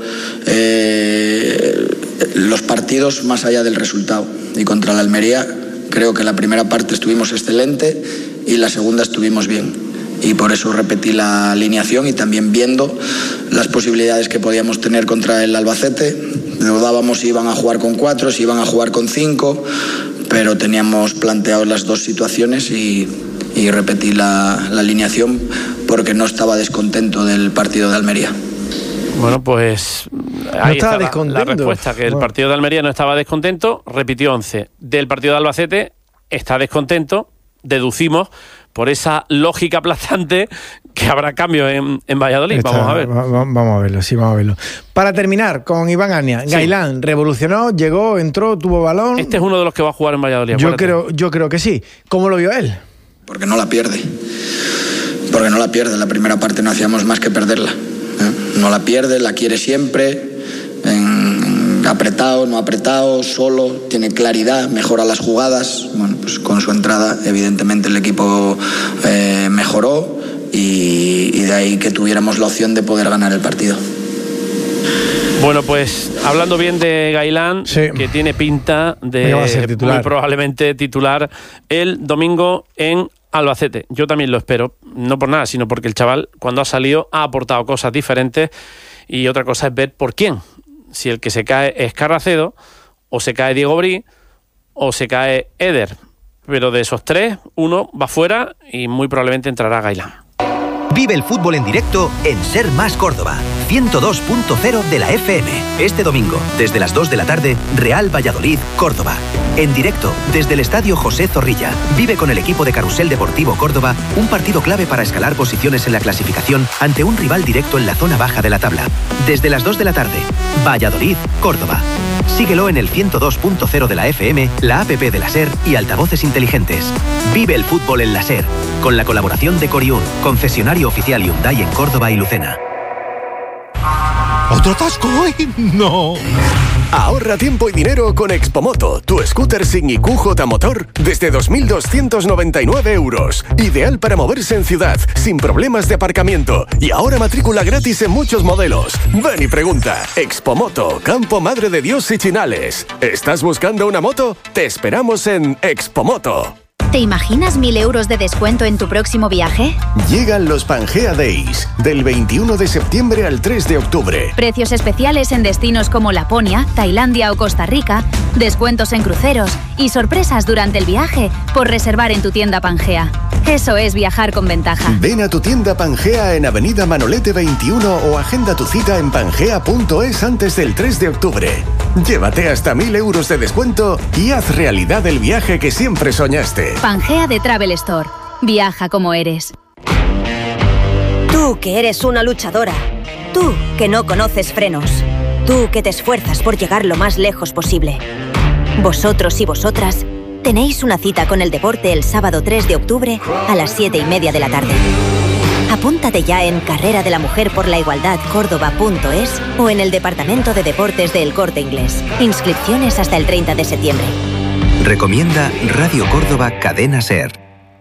los partidos más allá del resultado. Y contra la Almería creo que la primera parte estuvimos excelente y la segunda estuvimos bien. Y por eso repetí la alineación y también viendo las posibilidades que podíamos tener contra el Albacete. Dudábamos si iban a jugar con 4, si iban a jugar con 5, pero teníamos planteado las dos situaciones y repetí la alineación porque no estaba descontento del partido de Almería. Bueno, pues ahí está la respuesta, que el partido de Almería no estaba descontento, repitió 11. Del partido de Albacete está descontento, deducimos por esa lógica aplastante que habrá cambios en Valladolid. Vamos a ver. Vamos a verlo. Para terminar, con Iván Ania, Gailán revolucionó, llegó, entró, tuvo balón. Este es uno de los que va a jugar en Valladolid. Yo creo que sí. ¿Cómo lo vio él? Porque no la pierde. La primera parte no hacíamos más que perderla. No la pierde, la quiere siempre. Apretado, no apretado, solo, tiene claridad, mejora las jugadas. Bueno, pues con su entrada, evidentemente, el equipo mejoró y de ahí que tuviéramos la opción de poder ganar el partido. Bueno, pues hablando bien de Gailán, que tiene pinta de muy probablemente titular el domingo en Albacete. Yo también lo espero, no por nada, sino porque el chaval, cuando ha salido, ha aportado cosas diferentes y otra cosa es ver por quién. Si el que se cae es Carracedo, o se cae Diego Brí, o se cae Eder. Pero de esos tres, uno va fuera y muy probablemente entrará Gailán. Vive el fútbol en directo en Ser Más Córdoba, 102.0 de la FM. Este domingo, desde las 2 de la tarde, Real Valladolid, Córdoba. En directo, desde el Estadio José Zorrilla, vive con el equipo de Carrusel Deportivo Córdoba un partido clave para escalar posiciones en la clasificación ante un rival directo en la zona baja de la tabla. Desde las 2 de la tarde, Valladolid, Córdoba. Síguelo en el 102.0 de la FM, la APP de la SER y altavoces inteligentes. Vive el fútbol en la SER, con la colaboración de Coriún, concesionario oficial Hyundai en Córdoba y Lucena. ¿Otro atasco hoy? ¡No! Ahorra tiempo y dinero con Expomoto, tu scooter sin IQJ motor desde 2.299 euros. Ideal para moverse en ciudad, sin problemas de aparcamiento. Y ahora matrícula gratis en muchos modelos. Ven y pregunta. Expomoto, Campo Madre de Dios y Chinales. ¿Estás buscando una moto? Te esperamos en Expomoto. ¿Te imaginas 1.000 euros de descuento en tu próximo viaje? Llegan los Pangea Days, del 21 de septiembre al 3 de octubre. Precios especiales en destinos como Laponia, Tailandia o Costa Rica, descuentos en cruceros y sorpresas durante el viaje por reservar en tu tienda Pangea. Eso es viajar con ventaja. Ven a tu tienda Pangea en Avenida Manolete 21 o agenda tu cita en pangea.es antes del 3 de octubre. Llévate hasta 1.000 euros de descuento y haz realidad el viaje que siempre soñaste. Pangea de Travel Store. Viaja como eres. Tú que eres una luchadora. Tú que no conoces frenos. Tú que te esfuerzas por llegar lo más lejos posible. Vosotros y vosotras tenéis una cita con el deporte el sábado 3 de octubre a las 7:30 de la tarde. Apúntate ya en carreradelamujerporlaigualdad.córdoba.es o en el Departamento de Deportes de El Corte Inglés. Inscripciones hasta el 30 de septiembre. Recomienda Radio Córdoba Cadena SER.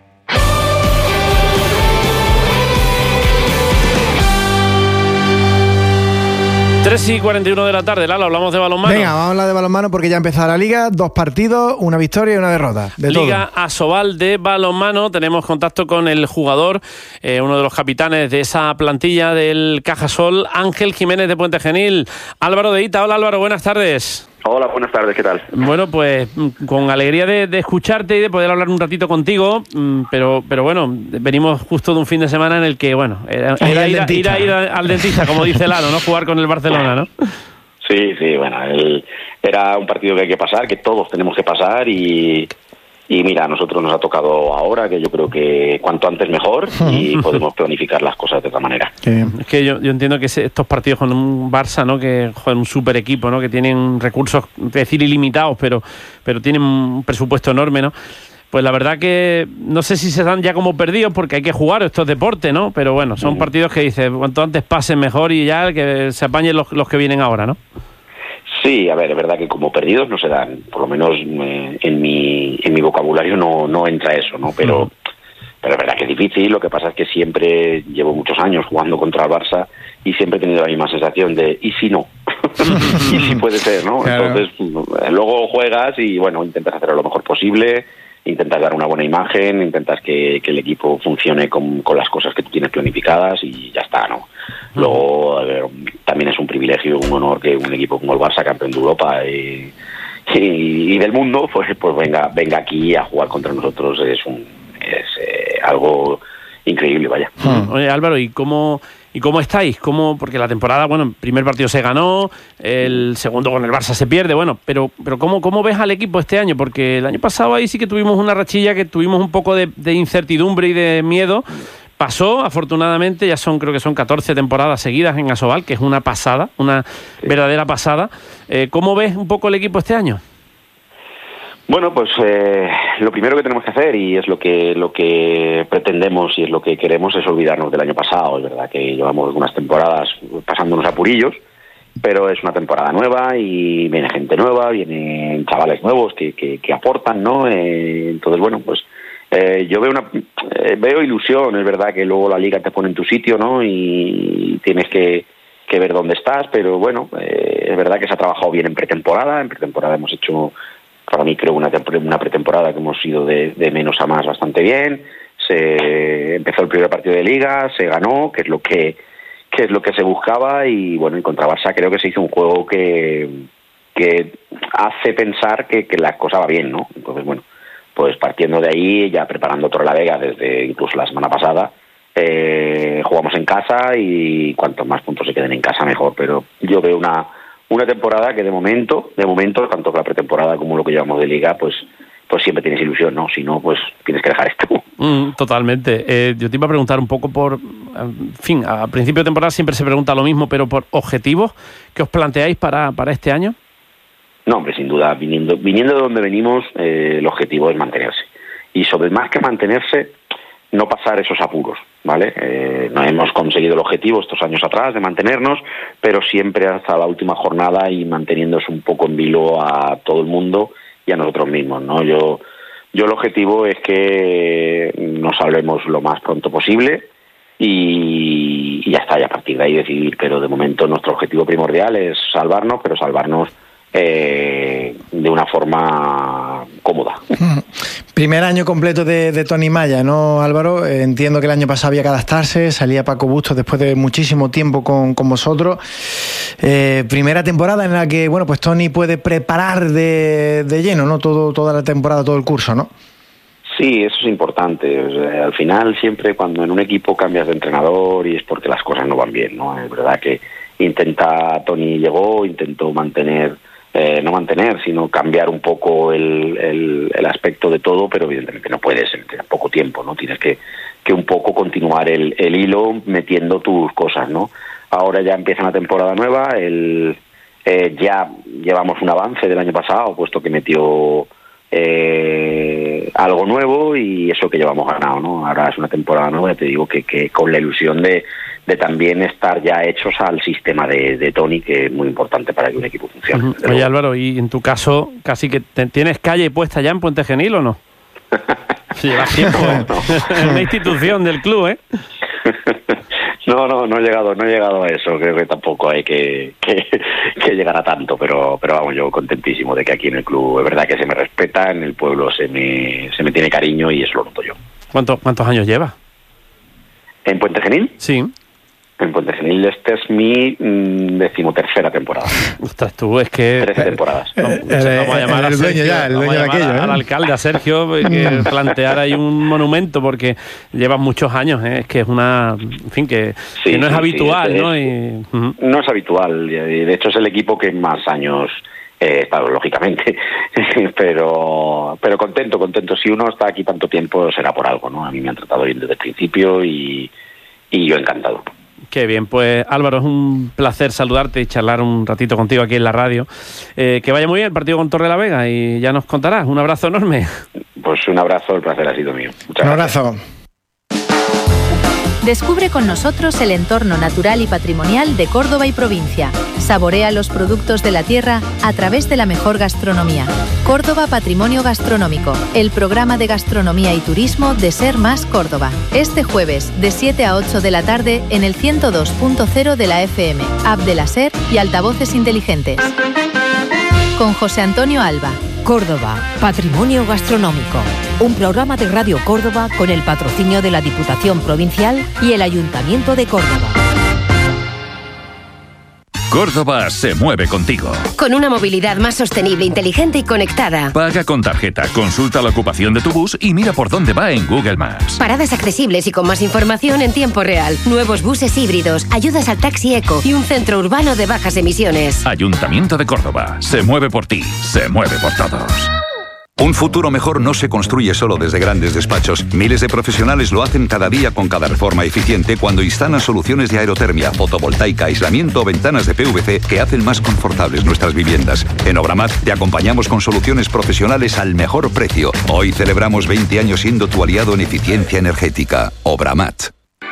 3:41 de la tarde, Lalo, hablamos de balonmano. Venga, vamos a hablar de balonmano porque ya ha empezado la Liga, 2 partidos, una victoria y una derrota. Liga Asobal de balonmano, tenemos contacto con el jugador, uno de los capitanes de esa plantilla del Cajasol, Ángel Jiménez de Puente Genil. Álvaro de Ita. Hola Álvaro, buenas tardes. Hola, buenas tardes, ¿qué tal? Bueno, pues con alegría de escucharte y de poder hablar un ratito contigo, pero bueno, venimos justo de un fin de semana en el que, bueno, era ir al dentista, como dice Lalo, ¿no? Jugar con el Barcelona, ¿no? Sí, bueno, era un partido que hay que pasar, que todos tenemos que pasar y mira, a nosotros nos ha tocado ahora, que yo creo que cuanto antes mejor y podemos planificar las cosas de otra manera. Es que yo entiendo que estos partidos con un Barça, ¿no? Que juegan un super equipo, ¿no? Que tienen recursos, es decir, ilimitados, pero tienen un presupuesto enorme, ¿no? Pues la verdad que no sé si se dan ya como perdidos porque hay que jugar, esto es deporte, ¿no? Pero bueno, son partidos que dices, cuanto antes pasen mejor y ya que se apañen los que vienen ahora, ¿no? Sí, a ver, es verdad que como perdidos no se dan, por lo menos en mi vocabulario no entra eso, ¿no? Pero es verdad que es difícil, lo que pasa es que siempre llevo muchos años jugando contra el Barça y siempre he tenido la misma sensación de, ¿y si no? ¿Y si puede ser, no? Claro. Entonces, luego juegas y, bueno, intentas hacer lo mejor posible, intentas dar una buena imagen, intentas que el equipo funcione con las cosas que tú tienes planificadas y ya está, ¿no? Luego, a ver, también es un privilegio, un honor que un equipo como el Barça, campeón de Europa y del mundo, pues venga aquí a jugar contra nosotros. Es algo increíble, vaya. Oye, Álvaro, ¿y cómo estáis? Porque la temporada, bueno, el primer partido se ganó, el segundo con el Barça se pierde, bueno, pero ¿cómo ves al equipo este año? Porque el año pasado ahí sí que tuvimos una rachilla, que tuvimos un poco de incertidumbre y de miedo. Pasó, afortunadamente, creo que son 14 temporadas seguidas en Asobal, que es una pasada, una verdadera pasada. ¿Cómo ves un poco el equipo este año? Bueno, pues lo primero que tenemos que hacer, y es lo que pretendemos y es lo que queremos, es olvidarnos del año pasado. Es verdad que llevamos algunas temporadas pasándonos apurillos, pero es una temporada nueva y viene gente nueva, vienen chavales nuevos que aportan, ¿no? Entonces, bueno, pues yo veo ilusión. Es verdad que luego la Liga te pone en tu sitio, ¿no? Y tienes que ver dónde estás, pero bueno, es verdad que se ha trabajado bien en pretemporada. En pretemporada hemos hecho, para mí creo, una pretemporada que hemos ido de menos a más bastante bien. Se empezó el primer partido de Liga, se ganó, que es lo que se buscaba, y bueno, en contra Barça creo que se hizo un juego que hace pensar que la cosa va bien, ¿no? Entonces, bueno, pues partiendo de ahí, ya preparando Torrelavega desde incluso la semana pasada, jugamos en casa y cuantos más puntos se queden en casa mejor, pero yo veo una temporada que de momento, tanto la pretemporada como lo que llevamos de Liga, pues siempre tienes ilusión, ¿no? Si no, pues tienes que dejar esto. Totalmente. Yo te iba a preguntar un poco en fin, a principio de temporada siempre se pregunta lo mismo, pero por objetivos que os planteáis para este año. No, hombre, sin duda, viniendo de donde venimos, el objetivo es mantenerse. Y más que mantenerse, no pasar esos apuros, ¿vale? No hemos conseguido el objetivo estos años atrás de mantenernos, pero siempre hasta la última jornada y manteniéndose un poco en vilo a todo el mundo y a nosotros mismos, ¿no? Yo el objetivo es que nos salvemos lo más pronto posible y ya está, y a partir de ahí decidir, pero de momento nuestro objetivo primordial es salvarnos, pero salvarnos de una forma cómoda. Primer año completo de Tony Maya, ¿no, Álvaro? Entiendo que el año pasado había que adaptarse, salía Paco Bustos después de muchísimo tiempo con vosotros. Primera temporada en la que, bueno, pues Tony puede preparar de lleno, ¿no? Toda la temporada, todo el curso, ¿no? Sí, eso es importante. O sea, al final, siempre cuando en un equipo cambias de entrenador y es porque las cosas no van bien, ¿no? Es verdad que Tony intentó no mantener, sino cambiar un poco el aspecto de todo, pero evidentemente no puedes en poco tiempo, ¿no? Tienes que un poco continuar el hilo metiendo tus cosas, ¿no? Ahora ya empieza una temporada nueva, ya llevamos un avance del año pasado, puesto que metió algo nuevo y eso que llevamos ganado, ¿no? Ahora es una temporada nueva, te digo que con la ilusión de también estar ya hechos al sistema de Toni, que es muy importante para que un equipo funcione. Oye, Álvaro, y en tu caso, casi que ¿tienes calle puesta ya en Puente Genil o no? Sí, llevas tiempo en una institución del club, ¿eh? No he llegado a eso. Creo que tampoco hay que llegar a tanto, pero vamos, yo contentísimo de que aquí en el club es verdad que se me respeta, en el pueblo se me tiene cariño y eso lo noto yo. ¿Cuántos años llevas? ¿En Puente Genil? Sí. En Puente Genil esta es mi 13ª temporada. Ostras, tú, es que... 13 temporadas. Vamos a llamar al dueño ya, el dueño de aquello, al alcalde, a Sergio, que planteara ahí un monumento, porque llevas muchos años, es que es una... En fin, que no es habitual, ¿no? No es habitual, y de hecho es el equipo que más años... Claro, lógicamente, pero contento. Si uno está aquí tanto tiempo será por algo, ¿no? A mí me han tratado bien desde el principio y yo encantado. Qué bien, pues Álvaro, es un placer saludarte y charlar un ratito contigo aquí en la radio. Que vaya muy bien el partido con Torrelavega y ya nos contarás. Un abrazo enorme. Pues un abrazo, el placer ha sido mío. Muchas gracias. Un abrazo. Descubre con nosotros el entorno natural y patrimonial de Córdoba y provincia. Saborea los productos de la tierra a través de la mejor gastronomía. Córdoba Patrimonio Gastronómico, el programa de gastronomía y turismo de Ser Más Córdoba. Este jueves, de 7 a 8 de la tarde, en el 102.0 de la FM, app de la Ser y altavoces inteligentes. Con José Antonio Alba. Córdoba, Patrimonio Gastronómico. Un programa de Radio Córdoba con el patrocinio de la Diputación Provincial y el Ayuntamiento de Córdoba. Córdoba se mueve contigo. Con una movilidad más sostenible, inteligente y conectada. Paga con tarjeta, consulta la ocupación de tu bus y mira por dónde va en Google Maps. Paradas accesibles y con más información en tiempo real. Nuevos buses híbridos, ayudas al taxi eco y un centro urbano de bajas emisiones. Ayuntamiento de Córdoba. Se mueve por ti, se mueve por todos. Un futuro mejor no se construye solo desde grandes despachos. Miles de profesionales lo hacen cada día con cada reforma eficiente cuando instalan soluciones de aerotermia, fotovoltaica, aislamiento o ventanas de PVC que hacen más confortables nuestras viviendas. En Obramat te acompañamos con soluciones profesionales al mejor precio. Hoy celebramos 20 años siendo tu aliado en eficiencia energética. Obramat.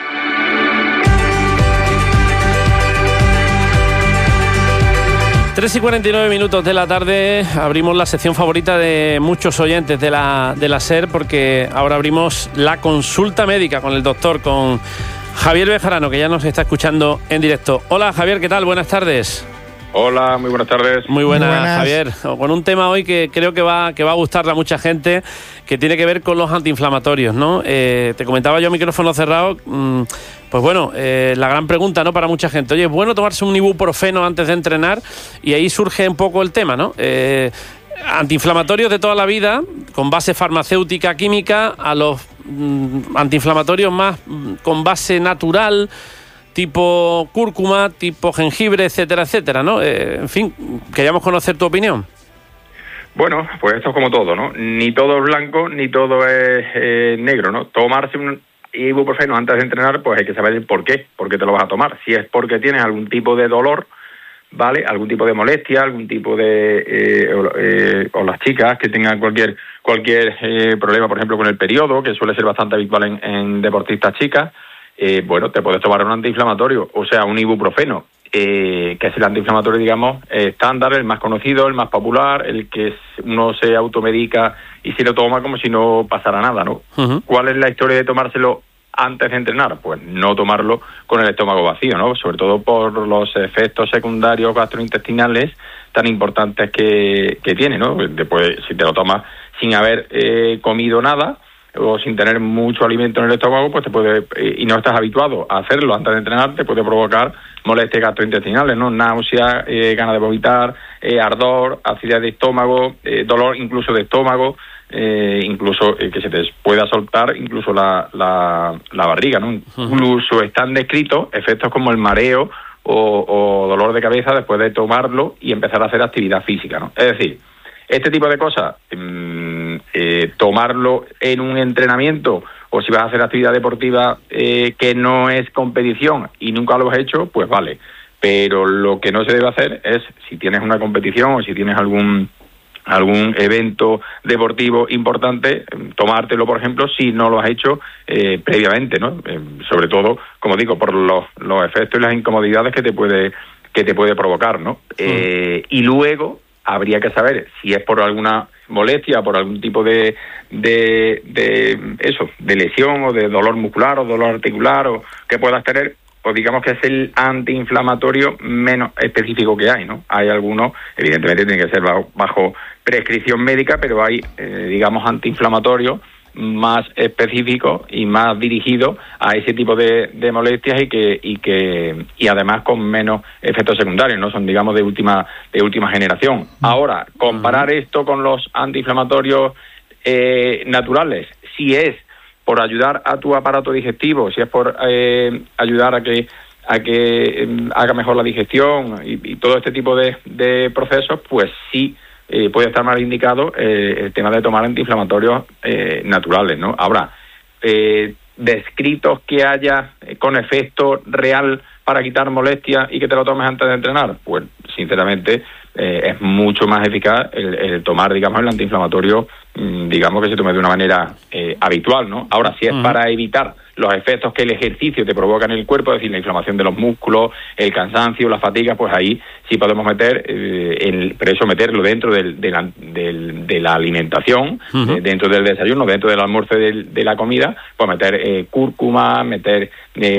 3:49 de la tarde, abrimos la sección favorita de muchos oyentes de la SER, porque ahora abrimos la consulta médica con el doctor, con Javier Bejarano, que ya nos está escuchando en directo. Hola Javier, ¿qué tal? Buenas tardes. Hola, muy buenas tardes. Muy buenas, Javier. Con un tema hoy que creo que va a gustarle a mucha gente, que tiene que ver con los antiinflamatorios, ¿no? Te comentaba yo, micrófono cerrado, pues bueno, la gran pregunta, ¿no?, para mucha gente. Oye, ¿es bueno tomarse un ibuprofeno antes de entrenar? Y ahí surge un poco el tema, ¿no? Antiinflamatorios de toda la vida, con base farmacéutica, química, a los antiinflamatorios más con base natural, tipo cúrcuma, tipo jengibre, etcétera, etcétera, ¿no? En fin, queríamos conocer tu opinión. Bueno, pues esto es como todo, ¿no? Ni todo es blanco, ni todo es negro, ¿no? Tomarse un ibuprofeno antes de entrenar, pues hay que saber el por qué te lo vas a tomar. Si es porque tienes algún tipo de dolor, ¿vale? Algún tipo de molestia, algún tipo de... o las chicas que tengan cualquier problema, por ejemplo, con el periodo, que suele ser bastante habitual en deportistas chicas, bueno, te puedes tomar un antiinflamatorio, o sea, un ibuprofeno, que es el antiinflamatorio, digamos, estándar, el más conocido, el más popular, el que uno se automedica y se lo toma como si no pasara nada, ¿no? Uh-huh. ¿Cuál es la historia de tomárselo antes de entrenar? Pues no tomarlo con el estómago vacío, ¿no? Sobre todo por los efectos secundarios gastrointestinales tan importantes que tiene, ¿no? Después, si te lo tomas sin haber comido nada, o sin tener mucho alimento en el estómago, pues te puede, y no estás habituado a hacerlo antes de entrenar, te puede provocar molestias gastrointestinales, ¿no? Náusea, ganas de vomitar, ardor, acidez de estómago, dolor incluso de estómago, incluso que se te pueda soltar incluso la barriga, ¿no? Uh-huh. Incluso están descritos efectos como el mareo o dolor de cabeza después de tomarlo y empezar a hacer actividad física, ¿no? Es decir, este tipo de cosas, tomarlo en un entrenamiento o si vas a hacer actividad deportiva que no es competición y nunca lo has hecho, pues vale. Pero lo que no se debe hacer es, si tienes una competición o si tienes algún algún evento deportivo importante, tomártelo, por ejemplo, si no lo has hecho previamente, ¿no? Sobre todo, como digo, por los efectos y las incomodidades que te puede provocar, ¿no? Y luego habría que saber si es por alguna molestia, por algún tipo de lesión o de dolor muscular o dolor articular o que puedas tener, pues digamos que es el antiinflamatorio menos específico que hay, ¿no? Hay algunos, evidentemente tienen que ser bajo prescripción médica, pero hay, digamos, antiinflamatorios más específicos y más dirigidos a ese tipo de molestias y además con menos efectos secundarios, ¿no? Son, digamos, de última generación. Ahora, comparar esto con los antiinflamatorios naturales, si es por ayudar a tu aparato digestivo, si es por ayudar a que haga mejor la digestión y todo este tipo de procesos, pues sí puede estar más indicado el tema de tomar antiinflamatorios naturales, ¿no? Ahora, descritos que haya con efecto real para quitar molestias y que te lo tomes antes de entrenar, pues sinceramente es mucho más eficaz el tomar, digamos, el antiinflamatorio, digamos, que se tome de una manera habitual, ¿no? Ahora, si es para evitar los efectos que el ejercicio te provoca en el cuerpo, es decir, la inflamación de los músculos, el cansancio, la fatiga, pues ahí sí podemos meter, pero eso meterlo dentro de la alimentación, dentro del desayuno, dentro del almuerzo de la comida, pues meter cúrcuma, meter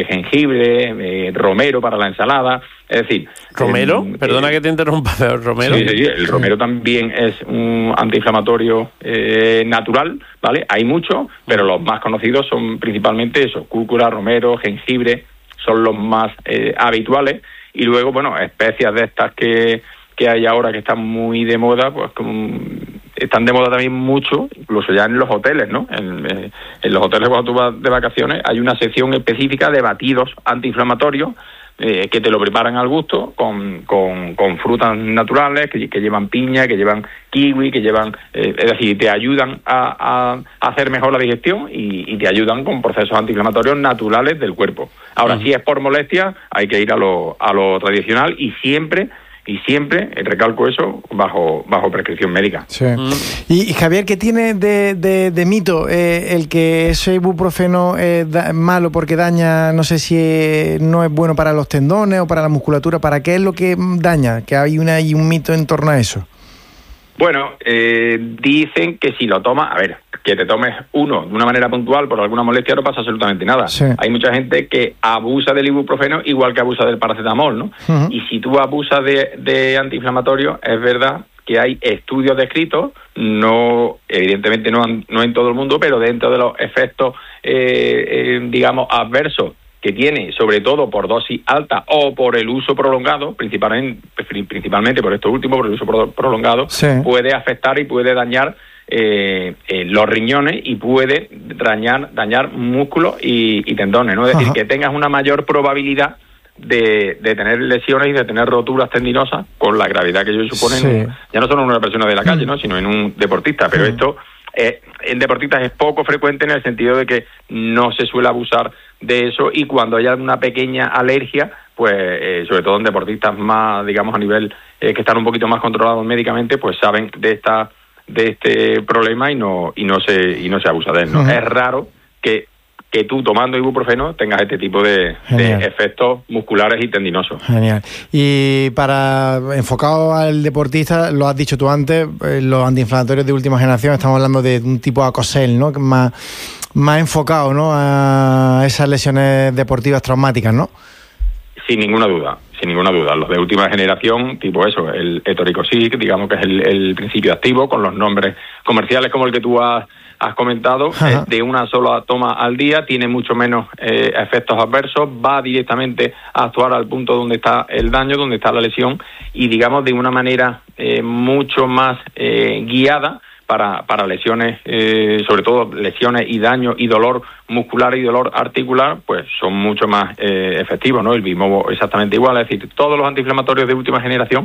jengibre, romero para la ensalada, es decir... ¿Romero? Perdona que te interrumpa, pero ¿romero? Sí, el romero también es un antiinflamatorio natural, ¿vale? Hay muchos, pero los más conocidos son principalmente eso, cúrcuma, romero, jengibre, son los más habituales. Y luego, bueno, especias de estas que hay ahora que están muy de moda, pues están de moda también mucho, incluso ya en los hoteles, ¿no? En los hoteles, cuando tú vas de vacaciones, hay una sección específica de batidos antiinflamatorios que te lo preparan al gusto con frutas naturales que llevan piña, que llevan kiwi, que llevan, es decir, te ayudan a hacer mejor la digestión y te ayudan con procesos antiinflamatorios naturales del cuerpo. Ahora, si es por molestia, hay que ir a lo tradicional y siempre, recalco eso, bajo prescripción médica. Sí. Y Javier, ¿qué tiene de mito el que ese ibuprofeno es malo porque daña, no sé si no es bueno para los tendones o para la musculatura? ¿Para qué es lo que daña? Que hay un mito en torno a eso. Bueno, dicen que si lo tomas, a ver, que te tomes uno de una manera puntual por alguna molestia no pasa absolutamente nada. Sí. Hay mucha gente que abusa del ibuprofeno igual que abusa del paracetamol, ¿no? Y si tú abusas de antiinflamatorios, es verdad que hay estudios descritos, no, evidentemente no en todo el mundo, pero dentro de los efectos, digamos, adversos que tiene, sobre todo por dosis alta o por el uso prolongado, principalmente por esto último, por el uso prolongado, puede afectar y puede dañar los riñones y puede dañar músculos y tendones, ¿no? Es decir, que tengas una mayor probabilidad de tener lesiones y de tener roturas tendinosas con la gravedad que ello supone, ya no solo en una persona de la calle, ¿no? Sino en un deportista, pero esto en deportistas es poco frecuente en el sentido de que no se suele abusar de eso y cuando haya una pequeña alergia, pues sobre todo en deportistas más, digamos, a nivel que están un poquito más controlados médicamente, pues saben de este problema y no se abusa de él, ¿no? Es raro que tú tomando ibuprofeno tengas este tipo de efectos musculares y tendinosos. Genial. Y enfocado al deportista, lo has dicho tú antes, los antiinflamatorios de última generación, estamos hablando de un tipo Acosel, ¿no? Más enfocado, ¿no? A esas lesiones deportivas traumáticas, ¿no? Sin ninguna duda. Los de última generación, tipo eso, el etoricosig, digamos que es el principio activo, con los nombres comerciales como el que tú has comentado, de una sola toma al día, tiene mucho menos efectos adversos, va directamente a actuar al punto donde está el daño, donde está la lesión, y digamos de una manera mucho más guiada para lesiones, sobre todo lesiones y daño y dolor muscular y dolor articular, pues son mucho más efectivos, ¿no? El Vimovo exactamente igual, es decir, todos los antiinflamatorios de última generación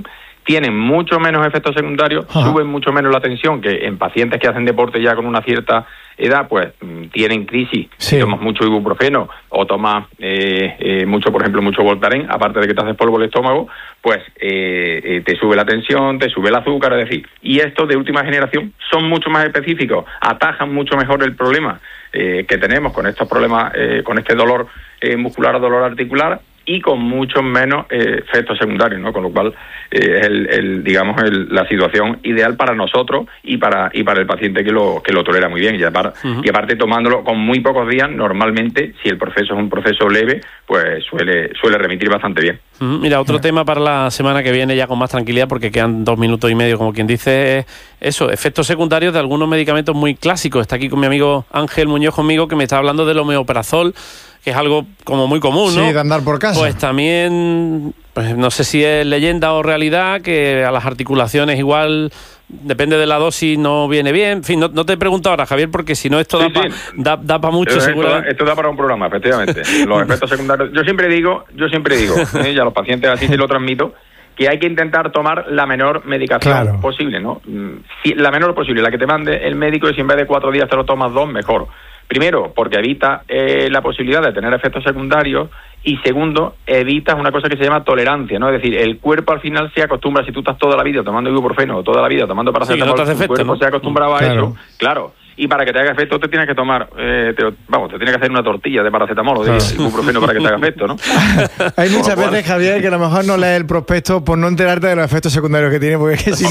tienen mucho menos efectos secundarios, suben mucho menos la tensión, que en pacientes que hacen deporte ya con una cierta edad, pues tienen crisis. Si tomas mucho ibuprofeno o tomas mucho, por ejemplo, mucho Voltaren, aparte de que te haces polvo el estómago, pues te sube la tensión, te sube el azúcar, es decir, y estos de última generación son mucho más específicos, atajan mucho mejor el problema que tenemos con estos problemas, con este dolor muscular o dolor articular, y con muchos menos efectos secundarios, ¿no? Con lo cual es la situación ideal para nosotros y para el paciente que lo tolera muy bien, y aparte tomándolo con muy pocos días, normalmente, si el proceso es un proceso leve, pues suele remitir bastante bien. Mira, otro tema para la semana que viene, ya con más tranquilidad, porque quedan 2 minutos y medio, como quien dice, es eso, efectos secundarios de algunos medicamentos muy clásicos. Está aquí con mi amigo Ángel Muñoz conmigo, que me está hablando del omeprazol, que es algo como muy común, ¿no? Sí, de andar por casa. Pues también, pues no sé si es leyenda o realidad, que a las articulaciones igual, depende de la dosis, no viene bien. En fin, no te pregunto ahora, Javier, porque si no esto da para mucho, seguramente. Esto da para un programa, efectivamente. Los efectos secundarios. Yo siempre digo, y a los pacientes así se lo transmito, que hay que intentar tomar la menor medicación posible, ¿no? La menor posible, la que te mande el médico, y si en vez de 4 días te lo tomas 2, mejor. Primero, porque evita la posibilidad de tener efectos secundarios, y segundo, evitas una cosa que se llama tolerancia, ¿no? Es decir, el cuerpo al final se acostumbra, si tú estás toda la vida tomando ibuprofeno o toda la vida tomando paracetamol, el cuerpo se ha acostumbrado a eso, y para que te haga efecto te tienes que tomar, te tienes que hacer una tortilla de paracetamol o de ibuprofeno para que te haga efecto, ¿no? Hay muchas veces, Javier, que a lo mejor no lees el prospecto por no enterarte de los efectos secundarios que tiene, porque es que si